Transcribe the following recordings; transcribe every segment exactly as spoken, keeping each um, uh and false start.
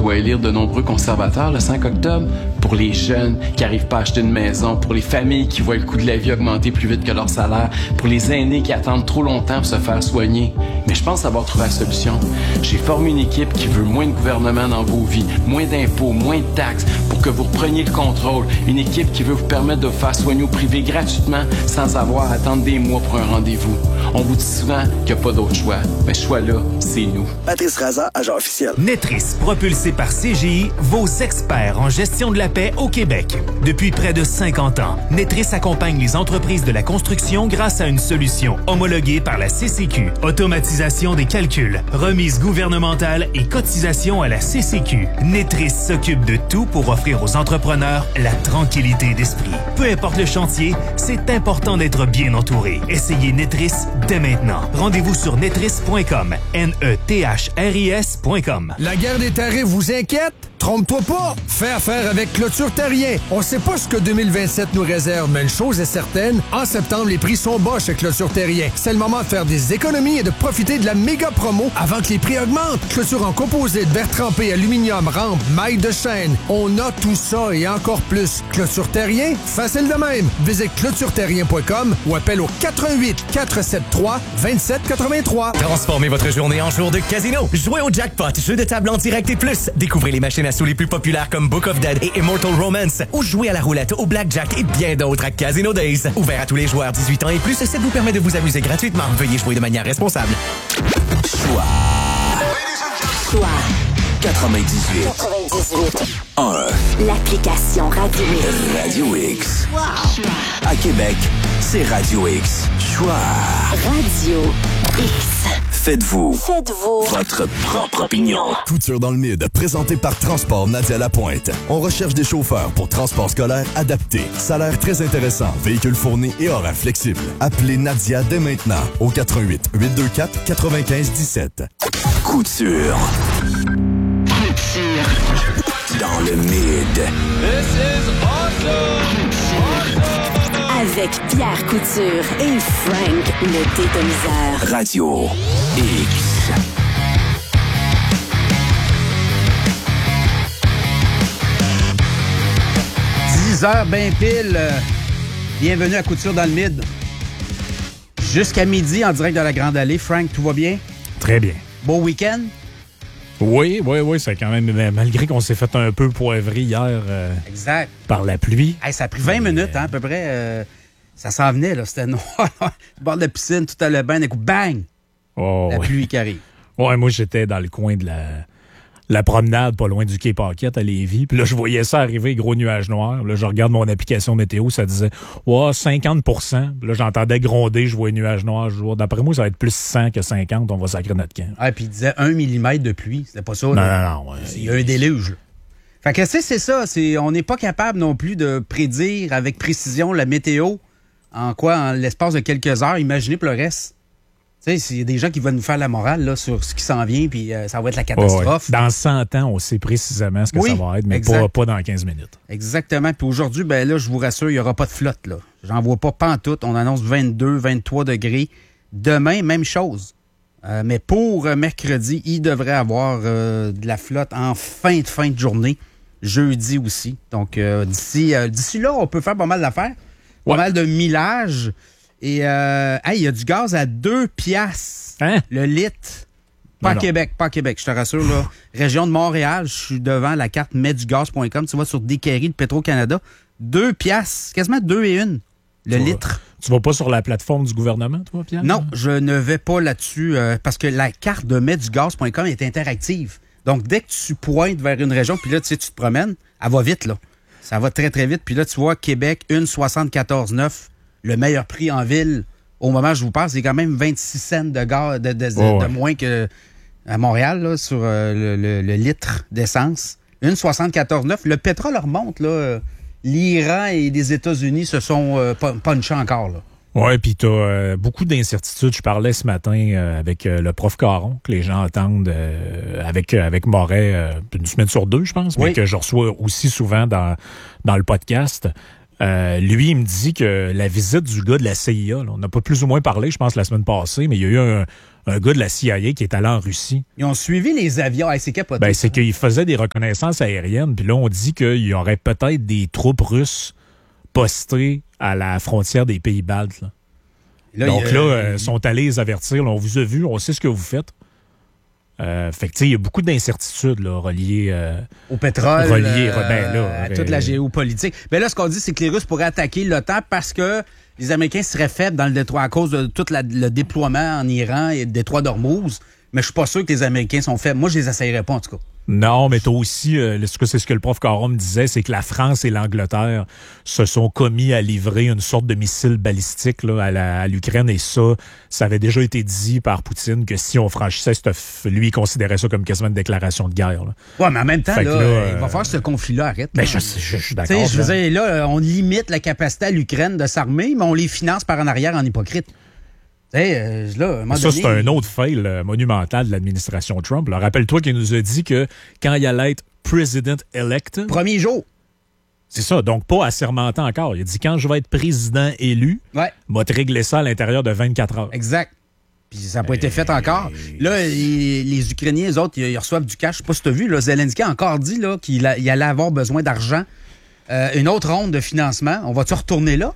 doit élire de nombreux conservateurs le cinq octobre. Pour les jeunes qui n'arrivent pas à acheter une maison, pour les familles qui voient le coût de la vie augmenter plus vite que leur salaire, pour les aînés qui attendent trop longtemps pour se faire soigner. Mais je pense avoir trouvé la solution. J'ai formé une équipe qui veut moins de gouvernement dans vos vies, moins d'impôts, moins de taxes, pour que vous repreniez le contrôle. Une équipe qui veut vous permettre de vous faire soigner au privé gratuitement sans avoir à attendre des mois pour un rendez-vous. On vous dit souvent qu'il n'y a pas d'autre choix. Mais ce choix-là, c'est nous. Patrice Raza, agent officiel. Netris, propulsé par C G I, vos experts en gestion de la paix au Québec. Depuis près de cinquante ans, Netris accompagne les entreprises de la construction grâce à une solution homologuée par la C C Q. Automatisation des calculs, remise gouvernementale et cotisation à la C C Q. Netris s'occupe de tout pour offrir aux entrepreneurs la tranquillité d'esprit. Peu importe le chantier, c'est important d'être bien entouré. Essayez Netris dès maintenant. Rendez-vous sur netris point com. N E T H R I S point com. La guerre des tarifs vous inquiète? Trompe-toi pas! Fais affaire avec Clôture Terrien. On sait pas ce que deux mille vingt-sept nous réserve, mais une chose est certaine, en septembre, les prix sont bas chez Clôture Terrien. C'est le moment de faire des économies et de profiter de la méga promo avant que les prix augmentent. Clôture en composite, verre trempé, aluminium, rampe, maille de chaîne. On a tout ça et encore plus. Clôture Terrien, facile de même. Visite clôture terrien point com ou appelle au quatre un huit, quatre sept trois, deux sept huit trois. Transformez votre journée en jour de casino. Jouez au jackpot, jeu de table en direct et plus. Découvrez les machines à sous les plus populaires comme Book of Dead et Immortal Romance, ou jouez à la roulette, au blackjack et bien d'autres à Casino Days. Ouvert à tous les joueurs dix-huit ans et plus, ça vous permet de vous amuser gratuitement. Veuillez jouer de manière responsable. Choix. Choix. quatre-vingt-dix-huit. quatre-vingt-dix-huit. un. L'application Radio X. Radio X. Wow. À Québec, c'est Radio X. Choix. Radio X. Faites-vous. Faites-vous. Votre propre opinion. Couture dans le Mid, présenté par Transport Nadia Lapointe. On recherche des chauffeurs pour transport scolaire adapté. Salaire très intéressant, véhicule fourni et horaire flexible. Appelez Nadia dès maintenant au quatre un huit, huit deux quatre, quatre cinq un sept. Couture. Couture. Dans le Mid. This is awesome! Avec Pierre Couture et Frank le Détomiseur. Radio X. dix heures, ben pile. Bienvenue à Couture dans le Mid. Jusqu'à midi, en direct de la Grande Allée. Frank, tout va bien? Très bien. Beau week-end? Oui, oui, oui, c'est quand même... Malgré qu'on s'est fait un peu poivrer hier euh, exact. Par la pluie. Hey, ça a pris vingt minutes, hein, à peu près. Euh, ça s'en venait, là. C'était noir. Le bord de la piscine, tout allait bien. D'un coup, bang! Oh, la oui. pluie qui arrive. Ouais, moi, j'étais dans le coin de la... la promenade, pas loin du quai Paquette à Lévis. Puis là, je voyais ça arriver, gros nuages noirs. Là, je regarde mon application météo, ça disait ouais, cinquante pour cent. Puis là, j'entendais gronder, je vois nuages noirs. Je vois, d'après moi, ça va être plus cent que cinquante. On va sacrer notre camp. Ah, puis il disait un millimètre de pluie. C'était pas ça, non, là. Non, non, ouais. Il y a un déluge, là. Fait que c'est, c'est ça. C'est, on n'est pas capable non plus de prédire avec précision la météo en quoi, en l'espace de quelques heures. Imaginez pour le reste. Tu sais, il y a des gens qui veulent nous faire la morale là, sur ce qui s'en vient, puis euh, ça va être la catastrophe. Oh, ouais. Dans cent ans, on sait précisément ce que oui, ça va être, mais pas, pas dans quinze minutes. Exactement. Puis aujourd'hui, ben là, je vous rassure, il n'y aura pas de flotte, là. J'en vois pas pantoute. On annonce vingt-deux, vingt-trois degrés. Demain, même chose. Euh, mais pour mercredi, il devrait avoir euh, de la flotte en fin de fin de journée. Jeudi aussi. Donc, euh, d'ici, euh, d'ici là, on peut faire pas mal d'affaires. Ouais. Pas mal de millage. Et, euh, hey, il y a du gaz à deux piastres. Hein? Le litre. Pas à Québec, pas à Québec, je te rassure, là. Région de Montréal, je suis devant la carte metdugaz point com. Tu vas sur Décairie de Petro-Canada. Deux piastres, quasiment deux et une, le tu litre. Vas, tu vas pas sur la plateforme du gouvernement, toi, Pierre? Non, je ne vais pas là-dessus euh, parce que la carte de metdugaz point com est interactive. Donc, dès que tu pointes vers une région, puis là, tu sais, tu te promènes, elle va vite, là. Ça va très, très vite. Puis là, tu vois, Québec, une soixante-quatorze neuf, le meilleur prix en ville. Au moment où je vous parle, c'est quand même vingt-six cents de, gaz, de, de, oh, de ouais. moins que à Montréal, là, sur euh, le, le, le litre d'essence. Une soixante-quatorze neuf. Le pétrole remonte, là. L'Iran et les États-Unis se sont euh, punchés encore, là. Oui, puis tu as euh, beaucoup d'incertitudes. Je parlais ce matin euh, avec euh, le prof Caron, que les gens entendent euh, avec euh, avec Moret euh, une semaine sur deux, je pense, oui. mais que je reçois aussi souvent dans, dans le podcast. Euh, lui, il me dit que la visite du gars de la C I A, là, on n'a pas plus ou moins parlé, je pense, la semaine passée, mais il y a eu un, un gars de la C I A qui est allé en Russie. Ils ont suivi les avions. Hey, c'est capoté. Ben, c'est qu'il faisait des reconnaissances aériennes, puis là, on dit qu'il y aurait peut-être des troupes russes postées à la frontière des pays baltes. Là. Là, Donc a, là, euh, ils sont allés les avertir. Là, on vous a vu, on sait ce que vous faites. Euh, fait que, tu sais, il y a beaucoup d'incertitudes là, reliées euh, au pétrole, reliées, euh, ben, là, à toute la géopolitique. Mais là, ce qu'on dit, c'est que les Russes pourraient attaquer l'OTAN parce que les Américains seraient faibles dans le détroit à cause de tout la, le déploiement en Iran et le détroit d'Ormuz. Mais je suis pas sûr que les Américains sont faibles. Moi, je les essayerais pas, en tout cas. Non, mais toi aussi, euh, c'est ce que le prof Caron me disait, c'est que la France et l'Angleterre se sont commis à livrer une sorte de missile balistique là, à, la, à l'Ukraine. Et ça, ça avait déjà été dit par Poutine que si on franchissait, lui, il considérait ça comme quasiment une déclaration de guerre. Là. Ouais, mais en même temps, là, là, euh, il va falloir que ce conflit-là arrête. Ben, je, je, je suis d'accord. Je veux dire, là, on limite la capacité à l'Ukraine de s'armer, mais on les finance par en arrière en hypocrite. Hey, euh, là, ça, donné, c'est un autre fail euh, monumental de l'administration Trump. Là, rappelle-toi qu'il nous a dit que quand il allait être president-elect... Premier jour. C'est ça, donc pas assermentant encore. Il a dit quand je vais être président élu, ouais. il va te régler ça à l'intérieur de vingt-quatre heures. Exact. Puis ça n'a pas été fait encore. Là, les, les Ukrainiens, les autres, ils reçoivent du cash. Je sais pas si tu as vu, là, Zelensky a encore dit là, qu'il a, il allait avoir besoin d'argent. Euh, une autre ronde de financement. On va-tu retourner là?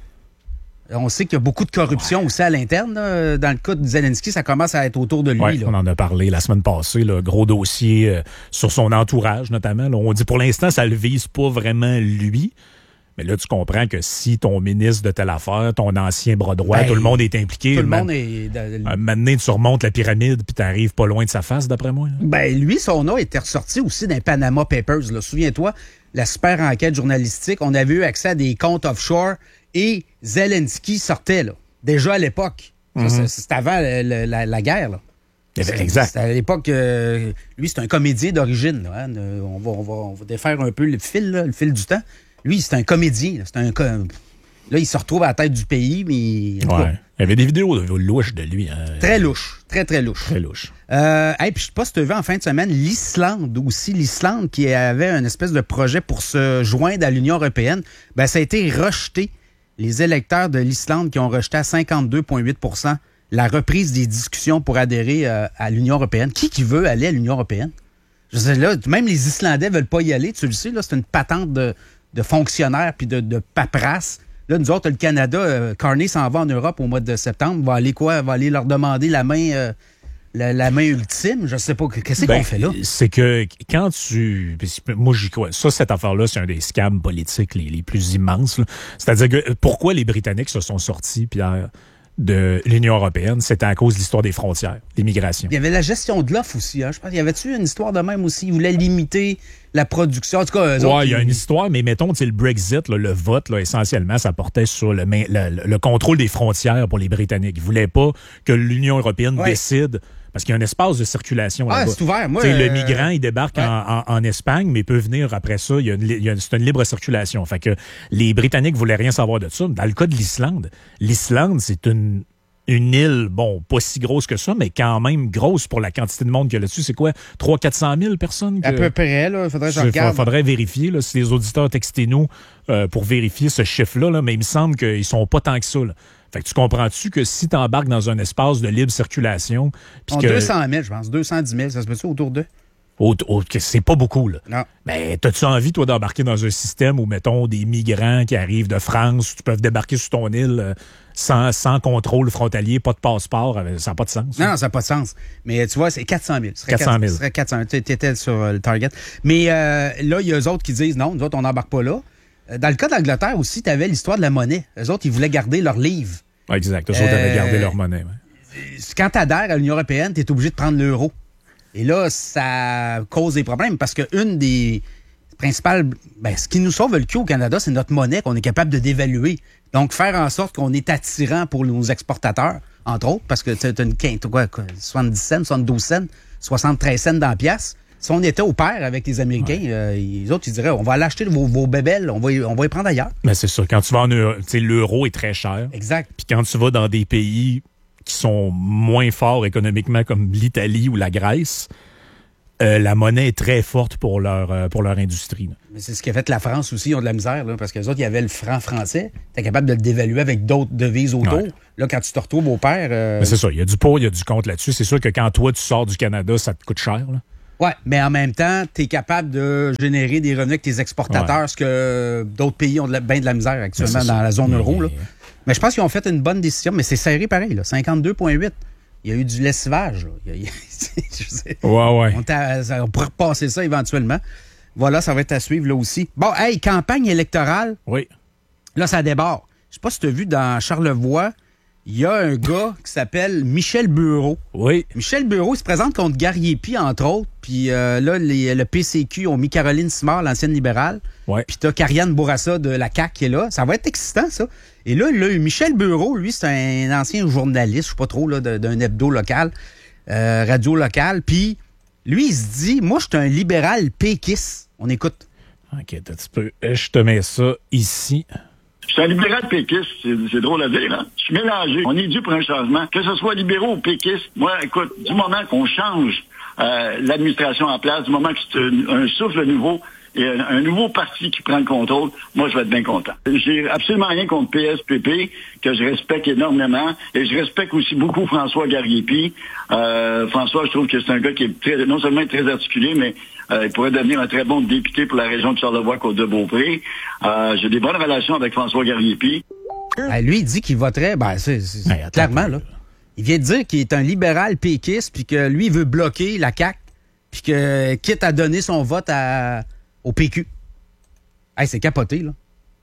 On sait qu'il y a beaucoup de corruption aussi à l'interne. Là. Dans le cas de Zelensky, ça commence à être autour de lui. Ouais, là. On en a parlé la semaine passée. Là, gros dossier euh, sur son entourage, notamment. Là. On dit pour l'instant, ça ne le vise pas vraiment lui. Mais là, tu comprends que si ton ministre de telle affaire, ton ancien bras droit, ben, tout le monde est impliqué. Tout le monde est... Maintenant, tu remontes la pyramide puis tu arrives pas loin de sa face, d'après moi. Là. Ben lui, son nom était ressorti aussi dans Panama Papers. Là. Souviens-toi, la super enquête journalistique, on avait eu accès à des comptes offshore et Zelensky sortait, là. Déjà à l'époque. Mm-hmm. C'était avant la, la, la guerre, là. Exact. C'était à l'époque, euh, lui, c'est un comédien d'origine. Là, hein. on, va, on, va, on va défaire un peu le fil, là, le fil du temps. Lui, c'est un comédien. Là, c'est un, là, il se retrouve à la tête du pays, mais... Ouais. Il y avait des vidéos louches de lui. Hein. Très louche. Très, très louche. Très louche. Euh, hey, puis je sais pas si tu as vu en fin de semaine, l'Islande aussi. L'Islande qui avait une espèce de projet pour se joindre à l'Union européenne. Ben, ça a été rejeté. Les électeurs de l'Islande qui ont rejeté à cinquante-deux virgule huit pour cent la reprise des discussions pour adhérer euh, à l'Union européenne. Qui qui veut aller à l'Union européenne? Je sais, là, même les Islandais veulent pas y aller, tu le sais, là, c'est une patente de, de fonctionnaires puis de, de paperasse. Là, nous autres, le Canada, euh, Carney s'en va en Europe au mois de septembre, va aller quoi? Va aller leur demander la main... Euh, La, la main ultime, je sais pas. Qu'est-ce ben, qu'on fait là? C'est que quand tu... Moi, j'y crois. Ça, cette affaire-là, c'est un des scams politiques les, les plus immenses. Là. C'est-à-dire que pourquoi les Britanniques se sont sortis, Pierre, de l'Union européenne, c'était à cause de l'histoire des frontières, l'immigration. Il y avait la gestion de l'offre aussi. Hein, je pense. Y avait-tu une histoire de même aussi? Ils voulaient limiter la production. En tout cas, eux ouais, autres, il y a ils... une histoire, mais mettons, le Brexit, là, le vote, là, essentiellement, ça portait sur le, le, le contrôle des frontières pour les Britanniques. Ils voulaient pas que l'Union européenne ouais. décide... Parce qu'il y a un espace de circulation ah, là-bas. c'est ouvert. Moi, euh... Le migrant, il débarque ouais. en, en, en Espagne, mais il peut venir après ça. Il y a une, il y a une, c'est une libre circulation. Fait que les Britanniques voulaient rien savoir de ça. Dans le cas de l'Islande, l'Islande, c'est une, une île, bon, pas si grosse que ça, mais quand même grosse pour la quantité de monde qu'il y a là-dessus. C'est quoi? trois cents à quatre cent mille personnes? Que... À peu près, là. Il faudrait que je regarde. Il faudrait vérifier, là, si les auditeurs textez-nous euh, pour vérifier ce chiffre-là, là, mais il me semble qu'ils sont pas tant que ça, là. Fait que tu comprends-tu que si tu embarques dans un espace de libre circulation... En que... deux cent mille, je pense. deux cent dix mille, ça se peut-tu autour d'eux? Au, au, c'est pas beaucoup, là. Non. Mais t'as-tu envie, toi, d'embarquer dans un système où, mettons, des migrants qui arrivent de France, tu peux débarquer sur ton île euh, sans, sans contrôle frontalier, pas de passeport, euh, ça n'a pas de sens. Non, non, ça n'a pas de sens. Mais tu vois, c'est quatre cent mille. quatre cent mille. Ce serait quatre cent mille. Tu étais sur euh, le target. Mais euh, là, il y a eux autres qui disent non, nous autres, on n'embarque pas là. Dans le cas d'Angleterre aussi, tu avais l'histoire de la monnaie. Eux autres, ils voulaient garder leur livre. Exact. Eux autres avaient gardé leur monnaie. Ouais. Quand tu adhères à l'Union européenne, tu es obligé de prendre l'euro. Et là, ça cause des problèmes parce qu'une des principales... Ben, ce qui nous sauve le cul au Canada, c'est notre monnaie qu'on est capable de dévaluer. Donc, faire en sorte qu'on est attirant pour nos exportateurs, entre autres, parce que tu as une quinte, quoi, soixante-dix cents, soixante-douze cents, soixante-treize cents dans la pièce. Si on était au pair avec les Américains, ouais. euh, les autres, ils diraient, on va aller acheter vos, vos bébelles, on va, y, on va y prendre ailleurs. Mais c'est sûr, quand tu vas en euro, l'euro est très cher. Exact. Puis quand tu vas dans des pays qui sont moins forts économiquement, comme l'Italie ou la Grèce, euh, la monnaie est très forte pour leur, euh, pour leur industrie. Là. Mais c'est ce qui a fait la France aussi, ils ont de la misère, là, parce que les autres, il y avait le franc français. Tu es capable de le dévaluer avec d'autres devises autour. Ouais. Là, quand tu te retrouves au père... Euh... Mais c'est ça, il y a du pour, il y a du contre là-dessus. C'est sûr que quand toi, tu sors du Canada, ça te coûte cher. Là. Oui, mais en même temps, tu es capable de générer des revenus avec tes exportateurs, ouais. ce que d'autres pays ont de la, bien de la misère actuellement dans la zone euro. Là. Mais je pense qu'ils ont fait une bonne décision, mais c'est serré pareil, là, cinquante-deux virgule huit. Il y a eu du lessivage. Là. Il y a, il y a, je sais, ouais, ouais. On, t'a, on pourrait repasser ça éventuellement. Voilà, ça va être à suivre là aussi. Bon, hey, campagne électorale. Oui. Là, ça débarque. Je sais pas si tu as vu dans Charlevoix, il y a un gars qui s'appelle Michel Bureau. Oui. Michel Bureau, il se présente contre Gariepi, entre autres. Puis euh, là, les, le P C Q ont mis Caroline Simard, l'ancienne libérale. Ouais. Puis t'as Karianne Bourassa de la C A Q qui est là. Ça va être excitant, ça. Et là, là Michel Bureau, lui, c'est un ancien journaliste, je sais pas trop, là, d'un hebdo local, euh, radio local. Puis lui, il se dit, moi, je suis un libéral péquiste. On écoute. OK, un petit peu. Je te mets ça ici. Je suis un libéral péquiste, c'est, c'est drôle à dire, hein? Je suis mélangé. On est dû pour un changement. Que ce soit libéraux ou péquistes, moi, écoute, du moment qu'on change euh, l'administration en place, du moment que c'est un, un souffle nouveau et un, un nouveau parti qui prend le contrôle, moi, je vais être bien content. J'ai absolument rien contre P S P P, que je respecte énormément, et je respecte aussi beaucoup François Gariepi. Euh, François, je trouve que c'est un gars qui est très, non seulement très articulé, mais Euh, il pourrait devenir un très bon député pour la région de Charlevoix-Côte-de-Beaupré. Euh, j'ai des bonnes relations avec François Gariepi. Ah, lui, il dit qu'il voterait, ben, c'est, c'est hey, clairement, là. Il vient de dire qu'il est un libéral péquiste, puis que lui, il veut bloquer la C A Q, puis que, quitte à donner son vote à, au P Q. Hey, c'est capoté, là.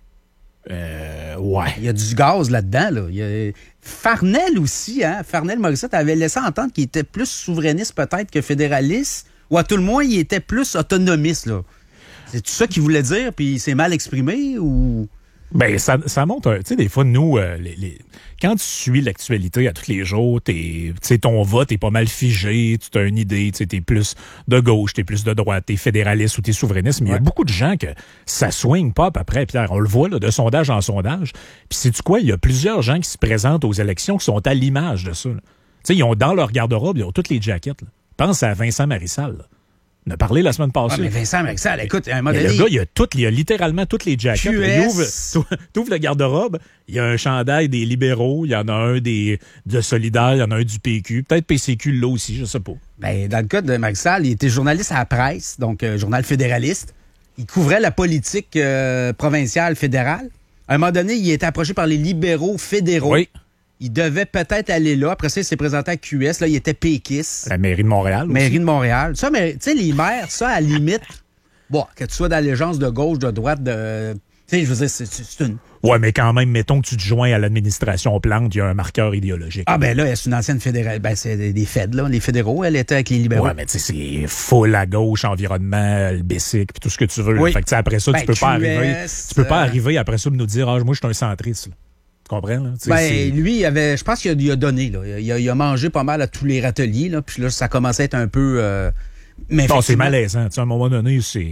Euh, ouais. Il y a du gaz là-dedans, là. Il y a... Farnell aussi, hein. Farnell Morissette avait laissé entendre qu'il était plus souverainiste, peut-être, que fédéraliste. Ou à tout le moins, il était plus autonomiste, là. C'est tout ça qu'il voulait dire, puis il s'est mal exprimé, ou... Ben ça, ça montre, tu sais, des fois, nous, euh, les, les... quand tu suis l'actualité à tous les jours, t'es, ton vote est pas mal figé, tu as une idée, tu es plus de gauche, tu es plus de droite, tu es fédéraliste ou tu es souverainiste, mais il ouais. y a beaucoup de gens que ça swing pas après, Pierre. On le voit là, de sondage en sondage. Puis sais-tu quoi, il y a plusieurs gens qui se présentent aux élections qui sont à l'image de ça. Tu sais, ils ont dans leur garde-robe, ils ont toutes les jackets, là. Pense à Vincent Marissal. Là. On a parlé la semaine passée. Ah, mais Vincent Marissal, écoute, à un moment donné... Le gars, il a, tout, il a littéralement toutes les jackets. Q S... Tu ouvres le garde-robe, il y a un chandail des libéraux, il y en a un des de Solidaire, il y en a un du P Q. Peut-être P C Q là aussi, je sais pas. Ben, dans le cas de Marissal, il était journaliste à la presse, donc euh, journal fédéraliste. Il couvrait la politique euh, provinciale fédérale. À un moment donné, il était approché par les libéraux fédéraux. Oui. Il devait peut-être aller là. Après ça, il s'est présenté à Q S. Là, il était péquiste. La mairie de Montréal aussi. Mairie de Montréal. Ça, mais tu sais, les maires, ça, à la limite, bon, que tu sois d'allégeance de gauche, de droite, de... Tu sais, je veux dire, c'est, c'est une... Ouais, mais quand même, mettons que tu te joins à l'administration Plante, il y a un marqueur idéologique. Ah, ben là, c'est une ancienne fédérale. Ben, c'est des Feds, là. Les fédéraux, elle était avec les libéraux. Ouais, mais tu sais, c'est full à gauche, environnement, le basic, puis tout ce que tu veux. Oui. Fait que, tu sais, après ça, ben, tu peux Q S, pas arriver. Tu peux pas euh... arriver après ça de nous dire, ah, moi, je suis un centriste, là. Tu comprends, là? Ben, c'est... lui, il avait, je pense qu'il a, il a donné, là. Il a, il a mangé pas mal à tous les râteliers, là. Puis là, ça commençait à être un peu. Euh... Mais non, c'est malaisant. Tu sais, à un moment donné, c'est.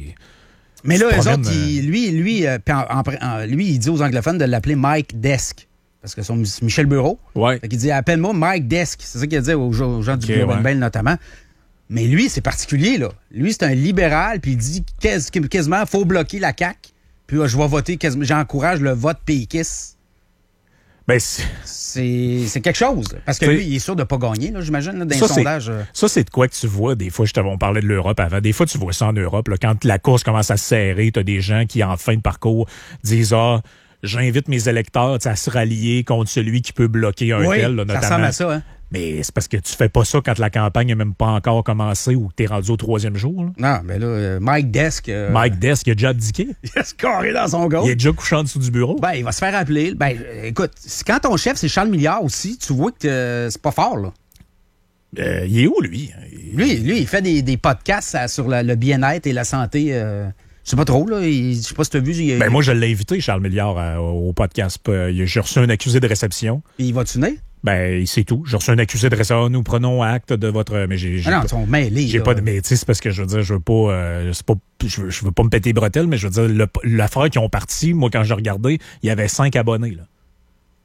Mais là, eux autres, il, lui, lui, euh, en, en, en, lui, il dit aux anglophones de l'appeler Mike Desk. Parce que c'est Michel Bureau. Ouais. Fait qu'il dit, appelle-moi Mike Desk. C'est ça qu'il a dit aux, aux gens du okay, Bureau ouais. notamment. Mais lui, c'est particulier, là. Lui, c'est un libéral, puis il dit quas, quasiment, il faut bloquer la C A Q. Puis là, je vais voter, quasiment, j'encourage le vote péquiste. Ben, c'est... C'est, c'est quelque chose. Parce que lui, il est sûr de ne pas gagner, là, j'imagine, là, dans les sondages. Ça, c'est de quoi que tu vois. Des fois, je t'avais parlé de l'Europe avant. Des fois, tu vois ça en Europe. Là, quand la course commence à se serrer, tu as des gens qui, en fin de parcours, disent « Ah, j'invite mes électeurs à se rallier contre celui qui peut bloquer un oui, tel. » Notamment. Ça ressemble à ça, hein? Mais c'est parce que tu fais pas ça quand la campagne n'est même pas encore commencée ou que tu es rendu au troisième jour. Là. Non, mais là, euh, Mike Desk... Euh... Mike Desk, il a déjà abdiqué. Il a scoré dans son goal. Il est déjà couché en dessous du bureau. Ben, il va se faire appeler. Ben, écoute, quand ton chef, c'est Charles Milliard aussi, tu vois que euh, c'est pas fort, là. Euh, il est où, lui? Lui, lui il fait des, des podcasts euh, sur la, le bien-être et la santé... Euh... Je sais pas trop, là. Je sais pas si tu as vu. Il, ben, il... moi, je l'ai invité, Charles Milliard, à, au podcast. J'ai reçu un accusé de réception. Et il va-tu naître? Ben, c'est tout. J'ai reçu un accusé de réception. Nous prenons acte de votre. Mais j'ai, j'ai ah non, pas, ils sont mêlés. J'ai là. pas de. Mais tu sais, c'est parce que je veux dire, je veux pas. Euh, c'est pas je, veux, je veux pas me péter les bretelles, mais je veux dire, le, l'affaire qui ont parti, moi, quand j'ai regardé, il y avait cinq abonnés, là.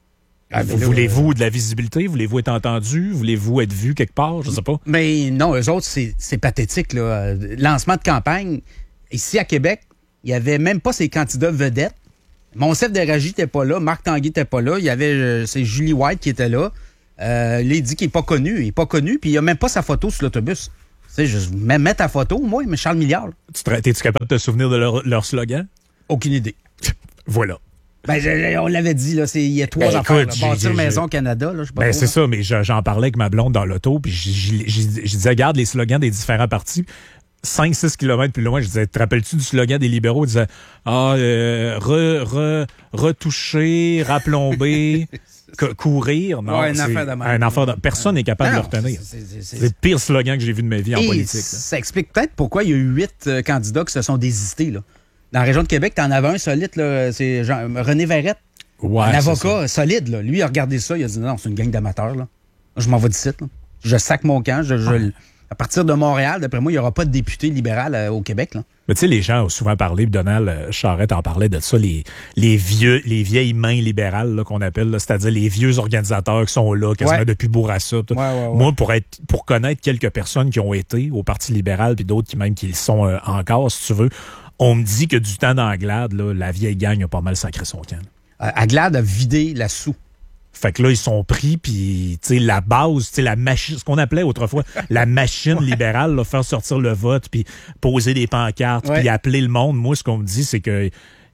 Ah, Vous, là, voulez-vous de la visibilité? Voulez-vous être entendu? Voulez-vous être vu quelque part? Je sais pas. Mais non, eux autres, c'est, c'est pathétique. Là. Lancement de campagne, ici à Québec, il n'y avait même pas ces candidats vedettes. Monsef Déragi n'était pas là, Marc Tanguay n'était pas là, il y avait euh, c'est Julie White qui était là. Euh, là, il dit qu'il n'est pas connu. Il n'est pas connu, puis il n'y a même pas sa photo sur l'autobus. Tu sais, je mets, mets ta photo, moi, mais Charles Milliard. Là. Tu te, es-tu capable de te souvenir de leur, leur slogan? Aucune idée. Voilà. Ben, je, on l'avait dit, là, c'est, il y a trois ben, affaires. écoute, Là. Bâtir j'ai, Maison j'ai... Canada, là, je sais pas ben, trop, c'est là. ça, mais j'en parlais avec ma blonde dans l'auto, puis je disais, regarde les slogans des différents partis. cinq six kilomètres plus loin, je disais, te rappelles-tu du slogan des libéraux? Il disait, ah, euh, re, re, retoucher, raplomber, c- courir. Non, ouais, une c'est affaire de même. un affaire de... Personne n'est capable non, de le retenir. C'est, c'est, c'est... c'est le pire slogan que j'ai vu de ma vie en Et politique. Là. Ça explique peut-être pourquoi il y a eu huit euh, candidats qui se sont désistés. Là. Dans la région de Québec, t'en avais un solide, là, c'est Jean, René Verrette. Ouais, un avocat solide, là. Lui, il a regardé ça, il a dit non, c'est une gang d'amateurs. Là. Je m'en vais d'ici. Là. Je sac mon camp. Je, je, ouais. À partir de Montréal, d'après moi, il n'y aura pas de député libéral euh, au Québec. Là. Mais tu sais, les gens ont souvent parlé, puis Donald Charette en parlait de ça, les, les vieux, les vieilles mains libérales là, qu'on appelle, là, c'est-à-dire les vieux organisateurs qui sont là quasiment ouais. depuis Bourassa. Ouais, ouais, ouais. Moi, pour être, pour connaître quelques personnes qui ont été au Parti libéral, puis d'autres qui même qui le sont euh, encore, si tu veux, on me dit que du temps d'Anglade, là, la vieille gang a pas mal sacré son camp. Euh, Anglade a vidé la soue. Fait que là, ils sont pris, puis tu sais, la base, tu sais, la machine, ce qu'on appelait autrefois la machine libérale, là, faire sortir le vote, puis poser des pancartes, ouais. puis appeler le monde. Moi, ce qu'on me dit, c'est que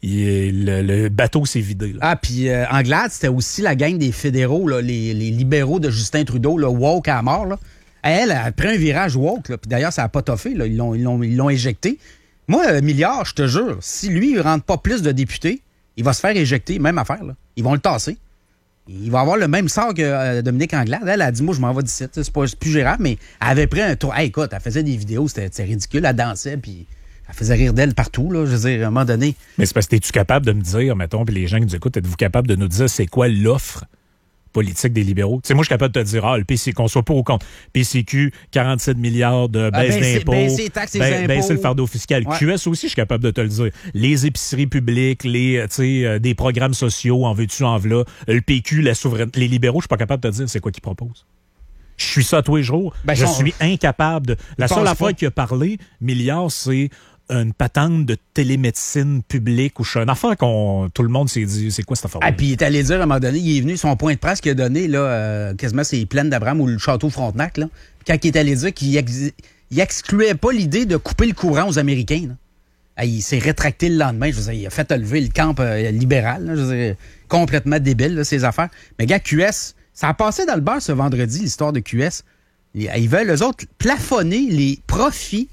il, le, le bateau s'est vidé. Là. Ah, puis euh, Anglade, c'était aussi la gang des fédéraux, là, les, les libéraux de Justin Trudeau, le woke à mort. Là. Elle a pris un virage woke, puis d'ailleurs, ça n'a pas toffé, là, ils, l'ont, ils, l'ont, ils l'ont éjecté. Moi, euh, Milliard, je te jure, si lui, il ne rentre pas plus de députés, il va se faire éjecter, même affaire. Là. Ils vont le tasser. Il va avoir le même sort que euh, Dominique Anglade. Elle a dit, moi, je m'en vais d'ici. C'est pas c'est plus gérable, mais elle avait pris un tour. Hey, écoute, elle faisait des vidéos, c'était, c'était ridicule. Elle dansait, puis elle faisait rire d'elle partout. Là, je veux dire, à un moment donné. Mais c'est parce que es-tu capable de me dire, mettons, puis les gens qui nous écoutent, êtes-vous capable de nous dire c'est quoi l'offre politique des libéraux? Tu sais, moi, je suis capable de te dire, ah, le P C Q, qu'on soit pour ou contre. P C Q, quarante-sept milliards de baisse ah, baisser, d'impôts. Baisser les taxes et ba- impôts. Baisser le fardeau fiscal. Ouais. Q S aussi, je suis capable de te le dire. Les épiceries publiques, les, tu sais, euh, des programmes sociaux, en veux-tu, en v'là. Le P Q, la souveraineté. Les libéraux, je suis pas capable de te dire c'est quoi qu'ils proposent. Je suis ça tous les jours. Ben, je sont... suis incapable de... La seule affaire qui a parlé, Milliard, c'est une patente de télémédecine publique ou une affaire qu'on tout le monde s'est dit, c'est quoi cette affaire? Ah, puis il est allé dire à un moment donné, il est venu, son point de presse qu'il a donné, là, euh, quasiment c'est Plaine d'Abraham ou le Château Frontenac, là, quand il est allé dire qu'il ex- il excluait pas l'idée de couper le courant aux Américains. Là. Ah, il s'est rétracté le lendemain, je veux dire, il a fait lever le camp euh, libéral, là, je veux dire, complètement débile, là, ces affaires. Mais gars, Q S, ça a passé dans le beurre ce vendredi, l'histoire de Q S. Ils, ils veulent, eux autres, plafonner les profits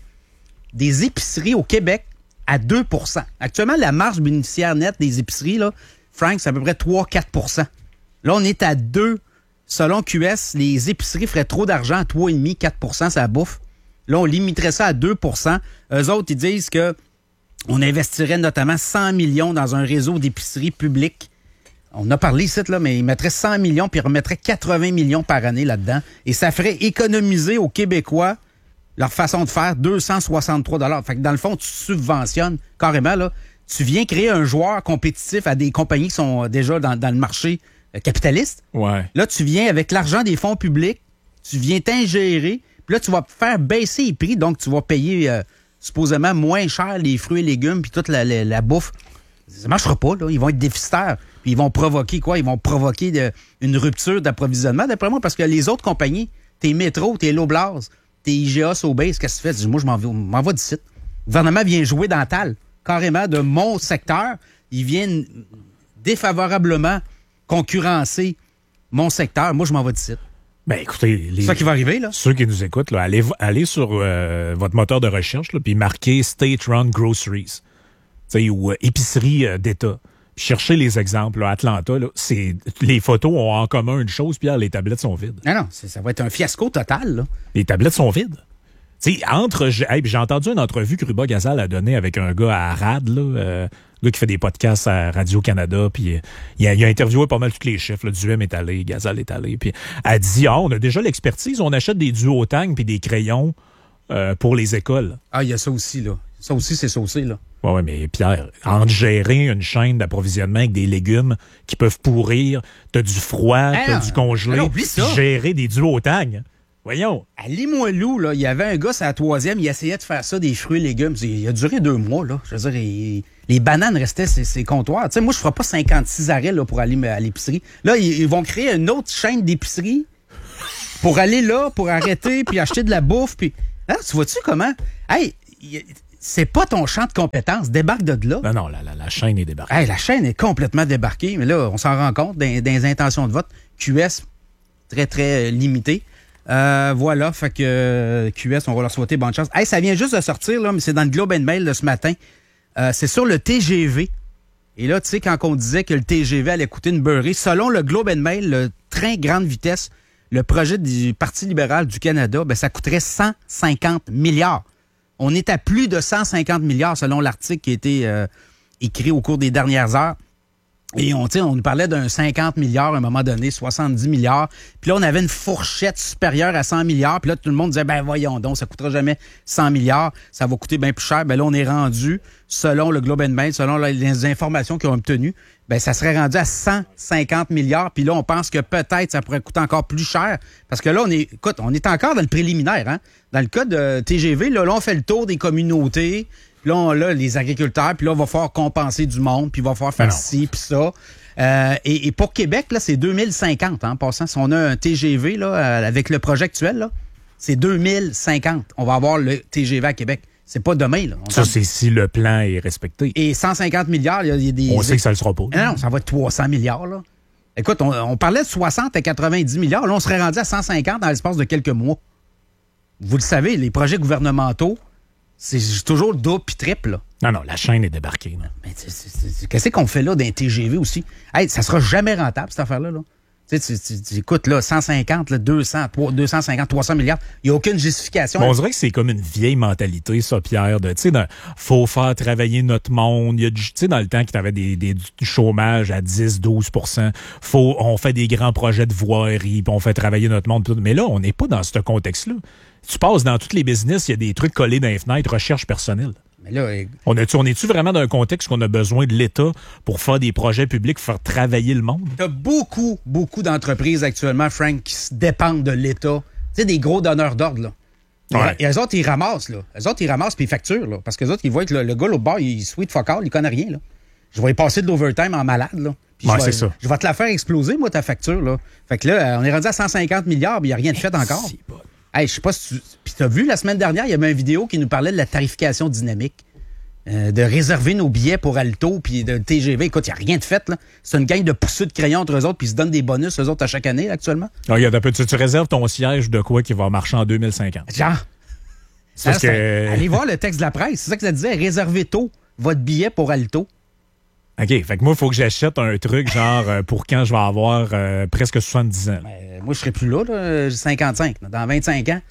des épiceries au Québec à deux pour cent. Actuellement, la marge bénéficiaire nette des épiceries, là, Frank, c'est à peu près trois à quatre pour cent. Là, on est à deux. Selon Q S, les épiceries feraient trop d'argent à trois virgule cinq à quatre pour cent, ça bouffe. Là, on limiterait ça à deux pour cent. Eux autres, ils disent que on investirait notamment cent millions dans un réseau d'épiceries publiques. On a parlé ici, là, mais ils mettraient cent millions puis ils remettraient quatre-vingts millions par année là-dedans. Et ça ferait économiser aux Québécois leur façon de faire, deux cent soixante-trois dollars. Fait que dans le fond, tu subventionnes carrément, là. Tu viens créer un joueur compétitif à des compagnies qui sont déjà dans, dans le marché euh, capitaliste. Ouais. Là, tu viens avec l'argent des fonds publics, tu viens t'ingérer, puis là, tu vas faire baisser les prix, donc tu vas payer euh, supposément moins cher les fruits et légumes puis toute la, la, la bouffe. Ça marchera pas, là. Ils vont être déficitaires. Puis ils vont provoquer quoi? Ils vont provoquer de, une rupture d'approvisionnement, d'après moi, parce que les autres compagnies, tes métros, tes Loblaws, tes I G A, Sobeys, qu'est-ce que tu fais? Moi, je m'en vais, m'en vais d'ici. Le gouvernement vient jouer dans la talle, carrément, de mon secteur. Ils viennent défavorablement concurrencer mon secteur. Moi, je m'en vais d'ici. Ben, écoutez, les, c'est ça qui va arriver, là. Ceux qui nous écoutent, là, allez, allez sur euh, votre moteur de recherche, là, puis marquez State Run Groceries, ou euh, épicerie euh, d'État. Cherchez les exemples. Là, Atlanta, là, c'est, les photos ont en commun une chose, Pierre, les tablettes sont vides. Non, non, c'est, ça va être un fiasco total. Là. Les tablettes sont vides. T'sais, entre, j'ai, hey, j'ai entendu une entrevue que Ruba Gazal a donnée avec un gars à Arad, là, euh, un gars qui fait des podcasts à Radio-Canada, puis euh, il, a, il a interviewé pas mal tous les chiffres. Là, Duhem est allé, Gazal est allé, puis elle dit, ah, on a déjà l'expertise, on achète des duotangs puis des crayons euh, pour les écoles. Ah, il y a ça aussi, là. Ça aussi, c'est saucé, là. Oui, ouais, mais Pierre, en gérer une chaîne d'approvisionnement avec des légumes qui peuvent pourrir, t'as du froid, Ah, t'as du congelé, non, oublie ça. gérer des duotags. Voyons. À Limoilou, là, il y avait un gars, c'est la troisième, il essayait de faire ça, des fruits et légumes. Il a duré deux mois, là. Je veux dire, il- les bananes restaient ses, ses comptoirs. Tu sais, moi, je ferai pas cinquante-six arrêts là, pour aller à l'épicerie. Là, ils, ils vont créer une autre chaîne d'épicerie pour aller là, pour arrêter, puis acheter de la bouffe. Puis... Hein, tu vois-tu comment? Hey, y- c'est pas ton champ de compétences. Débarque de là. Non, non, la, la, la chaîne est débarquée. Hey, la chaîne est complètement débarquée. Mais là, on s'en rend compte dans, dans les intentions de vote. Q S, très, très euh, limité. Euh, voilà, fait que euh, Q S, on va leur souhaiter bonne chance. Hey, ça vient juste de sortir, là, mais c'est dans le Globe and Mail de ce matin. Euh, c'est sur le T G V. Et là, tu sais, quand on disait que le T G V allait coûter une beurrée, selon le Globe and Mail, le train grande vitesse, le projet du Parti libéral du Canada, ben, ça coûterait cent cinquante milliards. On est à plus de cent cinquante milliards selon l'article qui a été euh, écrit au cours des dernières heures. Et on, on nous parlait d'un cinquante milliards à un moment donné, soixante-dix milliards. Puis là, on avait une fourchette supérieure à cent milliards. Puis là, tout le monde disait, ben voyons donc, ça coûtera jamais cent milliards. Ça va coûter bien plus cher. Ben là, on est rendu, selon le Globe and Mail, selon les informations qu'ils ont obtenues, ben ça serait rendu à cent cinquante milliards. Puis là, on pense que peut-être ça pourrait coûter encore plus cher. Parce que là, on est, écoute, on est encore dans le préliminaire. Hein? Dans le cas de T G V, là, là on fait le tour des communautés. Puis là, on, là, les agriculteurs, puis là, on va falloir compenser du monde, puis il va falloir faire ci, puis ça. Euh, et, et pour Québec, là, c'est deux mille cinquante, hein, en passant. Si on a un T G V, là, euh, avec le projet actuel, là, c'est deux mille cinquante. On va avoir le T G V à Québec. C'est pas demain, là. On Ça, c'est si le plan est respecté. Et cent cinquante milliards, il y a, il y a des... On sait que ça le sera pas. Non, non, ça va être trois cents milliards, là. Écoute, on, on parlait de soixante à quatre-vingt-dix milliards. Là, on serait rendu à cent cinquante dans l'espace de quelques mois. Vous le savez, les projets gouvernementaux, c'est toujours double puis triple, là. Non, non, la chaîne est débarquée. Là. Mais c'est, c'est, c'est, qu'est-ce qu'on fait là d'un T G V aussi? Hey, ça sera jamais rentable, cette affaire-là. Là. Tu, sais, tu, tu, tu écoutes, là, cent cinquante, là, deux cents, deux cent cinquante, trois cents milliards. Il n'y a aucune justification. Bon, on dirait que c'est comme une vieille mentalité, ça, Pierre, de, tu sais, de, faut faire travailler notre monde. Il y a du, tu sais, dans le temps que tu avais des, des, du chômage à dix, douze pour cent, faut, on fait des grands projets de voirie, puis on fait travailler notre monde. Mais là, on n'est pas dans ce contexte-là. Tu passes dans tous les business, il y a des trucs collés dans les fenêtres, recherche personnelle. Mais là, euh... on, a-tu, on est-tu vraiment dans un contexte qu'on a besoin de l'État pour faire des projets publics, faire travailler le monde? T'as beaucoup, beaucoup d'entreprises actuellement, Frank, qui se dépendent de l'État. Tu sais, des gros donneurs d'ordre, là. Ouais. Et eux autres, ils ramassent, là. Eux autres, ils ramassent puis ils facturent, là. Parce que les autres, ils voient que le, le gars, l'autre bord, il sweet fuck all, il connaît rien, là. Je vais y passer de l'overtime en malade, là. Puis ouais, je vais, c'est ça. Je vais te la faire exploser, moi, ta facture, là. Fait que là, on est rendu à cent cinquante milliards, mais il n'y a rien de fait encore. Hey, je sais pas si tu... Puis t'as vu, la semaine dernière, il y avait une vidéo qui nous parlait de la tarification dynamique. Euh, de réserver nos billets pour Alto puis de T G V. Écoute, il n'y a rien de fait, là. C'est une gang de pousseux de crayons entre eux autres, puis ils se donnent des bonus, eux autres, à chaque année, là, actuellement. Ah, regarde un peu, tu, tu réserves ton siège de quoi qui va marcher en deux mille cinquante? Genre. C'est parce Alors, que... Allez voir le texte de la presse. C'est ça que ça disait. Réservez tôt votre billet pour Alto. OK, fait que moi, il faut que j'achète un truc, genre, euh, pour quand je vais avoir euh, presque soixante-dix ans. Ben, moi, je serai plus là, là, j'ai cinquante-cinq. Là, dans vingt-cinq ans,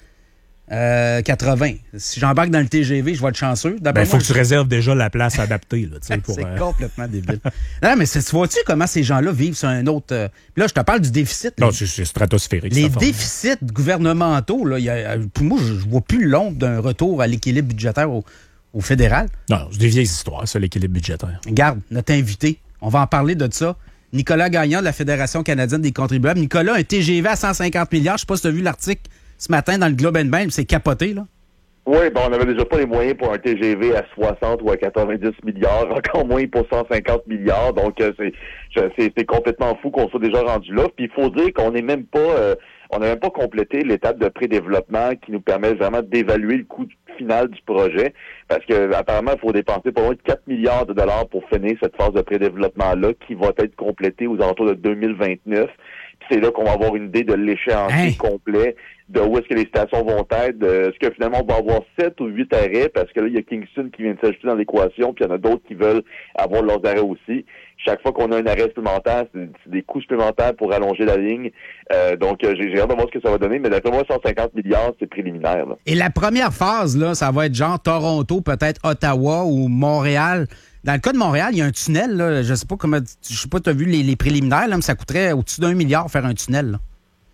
euh, quatre-vingts. Si j'embarque dans le T G V, je vais être chanceux. Il ben, faut que tu réserves déjà la place adaptée. Là, pour, c'est euh... complètement débile. Non, mais c'est, tu vois-tu comment ces gens-là vivent sur un autre... Euh... Puis là, je te parle du déficit. Non, c'est, c'est stratosphérique. Les déficits gouvernementaux, là, y a, pour moi, je vois plus l'ombre d'un retour à l'équilibre budgétaire au, au fédéral. Non, c'est des vieilles histoires, ça, l'équilibre budgétaire. Regarde, notre invité, on va en parler de ça. Nicolas Gagnon de la Fédération canadienne des contribuables. Nicolas, un T G V à cent cinquante milliards. Je sais pas si tu as vu l'article ce matin dans le Globe and Mail, c'est capoté, là. Oui, ben on n'avait déjà pas les moyens pour un T G V à soixante ou à quatre-vingt-dix milliards, encore moins pour cent cinquante milliards. Donc, euh, c'est, c'est, c'est complètement fou qu'on soit déjà rendu là. Puis, il faut dire qu'on n'est même pas, euh, on n'a même pas complété l'étape de pré-développement qui nous permet vraiment d'évaluer le coût final du projet. Parce que, apparemment, il faut dépenser pas loin de quatre milliards de dollars pour finir cette phase de pré-développement-là qui va être complétée aux alentours de deux mille vingt-neuf. Puis, c'est là qu'on va avoir une idée de l'échéancier hein? complet, de où est-ce que les stations vont être, est-ce que finalement on va avoir sept ou huit arrêts, parce que là, il y a Kingston qui vient de s'ajouter dans l'équation, puis il y en a d'autres qui veulent avoir leurs arrêts aussi. Chaque fois qu'on a un arrêt supplémentaire, c'est, c'est des coûts supplémentaires pour allonger la ligne. Euh, donc, euh, j'ai, j'ai hâte de voir ce que ça va donner, mais d'après moi, cent cinquante milliards, c'est préliminaire. Là. Et la première phase, là, ça va être genre Toronto, peut-être Ottawa ou Montréal. Dans le cas de Montréal, il y a un tunnel, là, je sais pas comment, je sais pas, tu as vu les, les préliminaires, là, mais ça coûterait au-dessus d'un milliard faire un tunnel, là.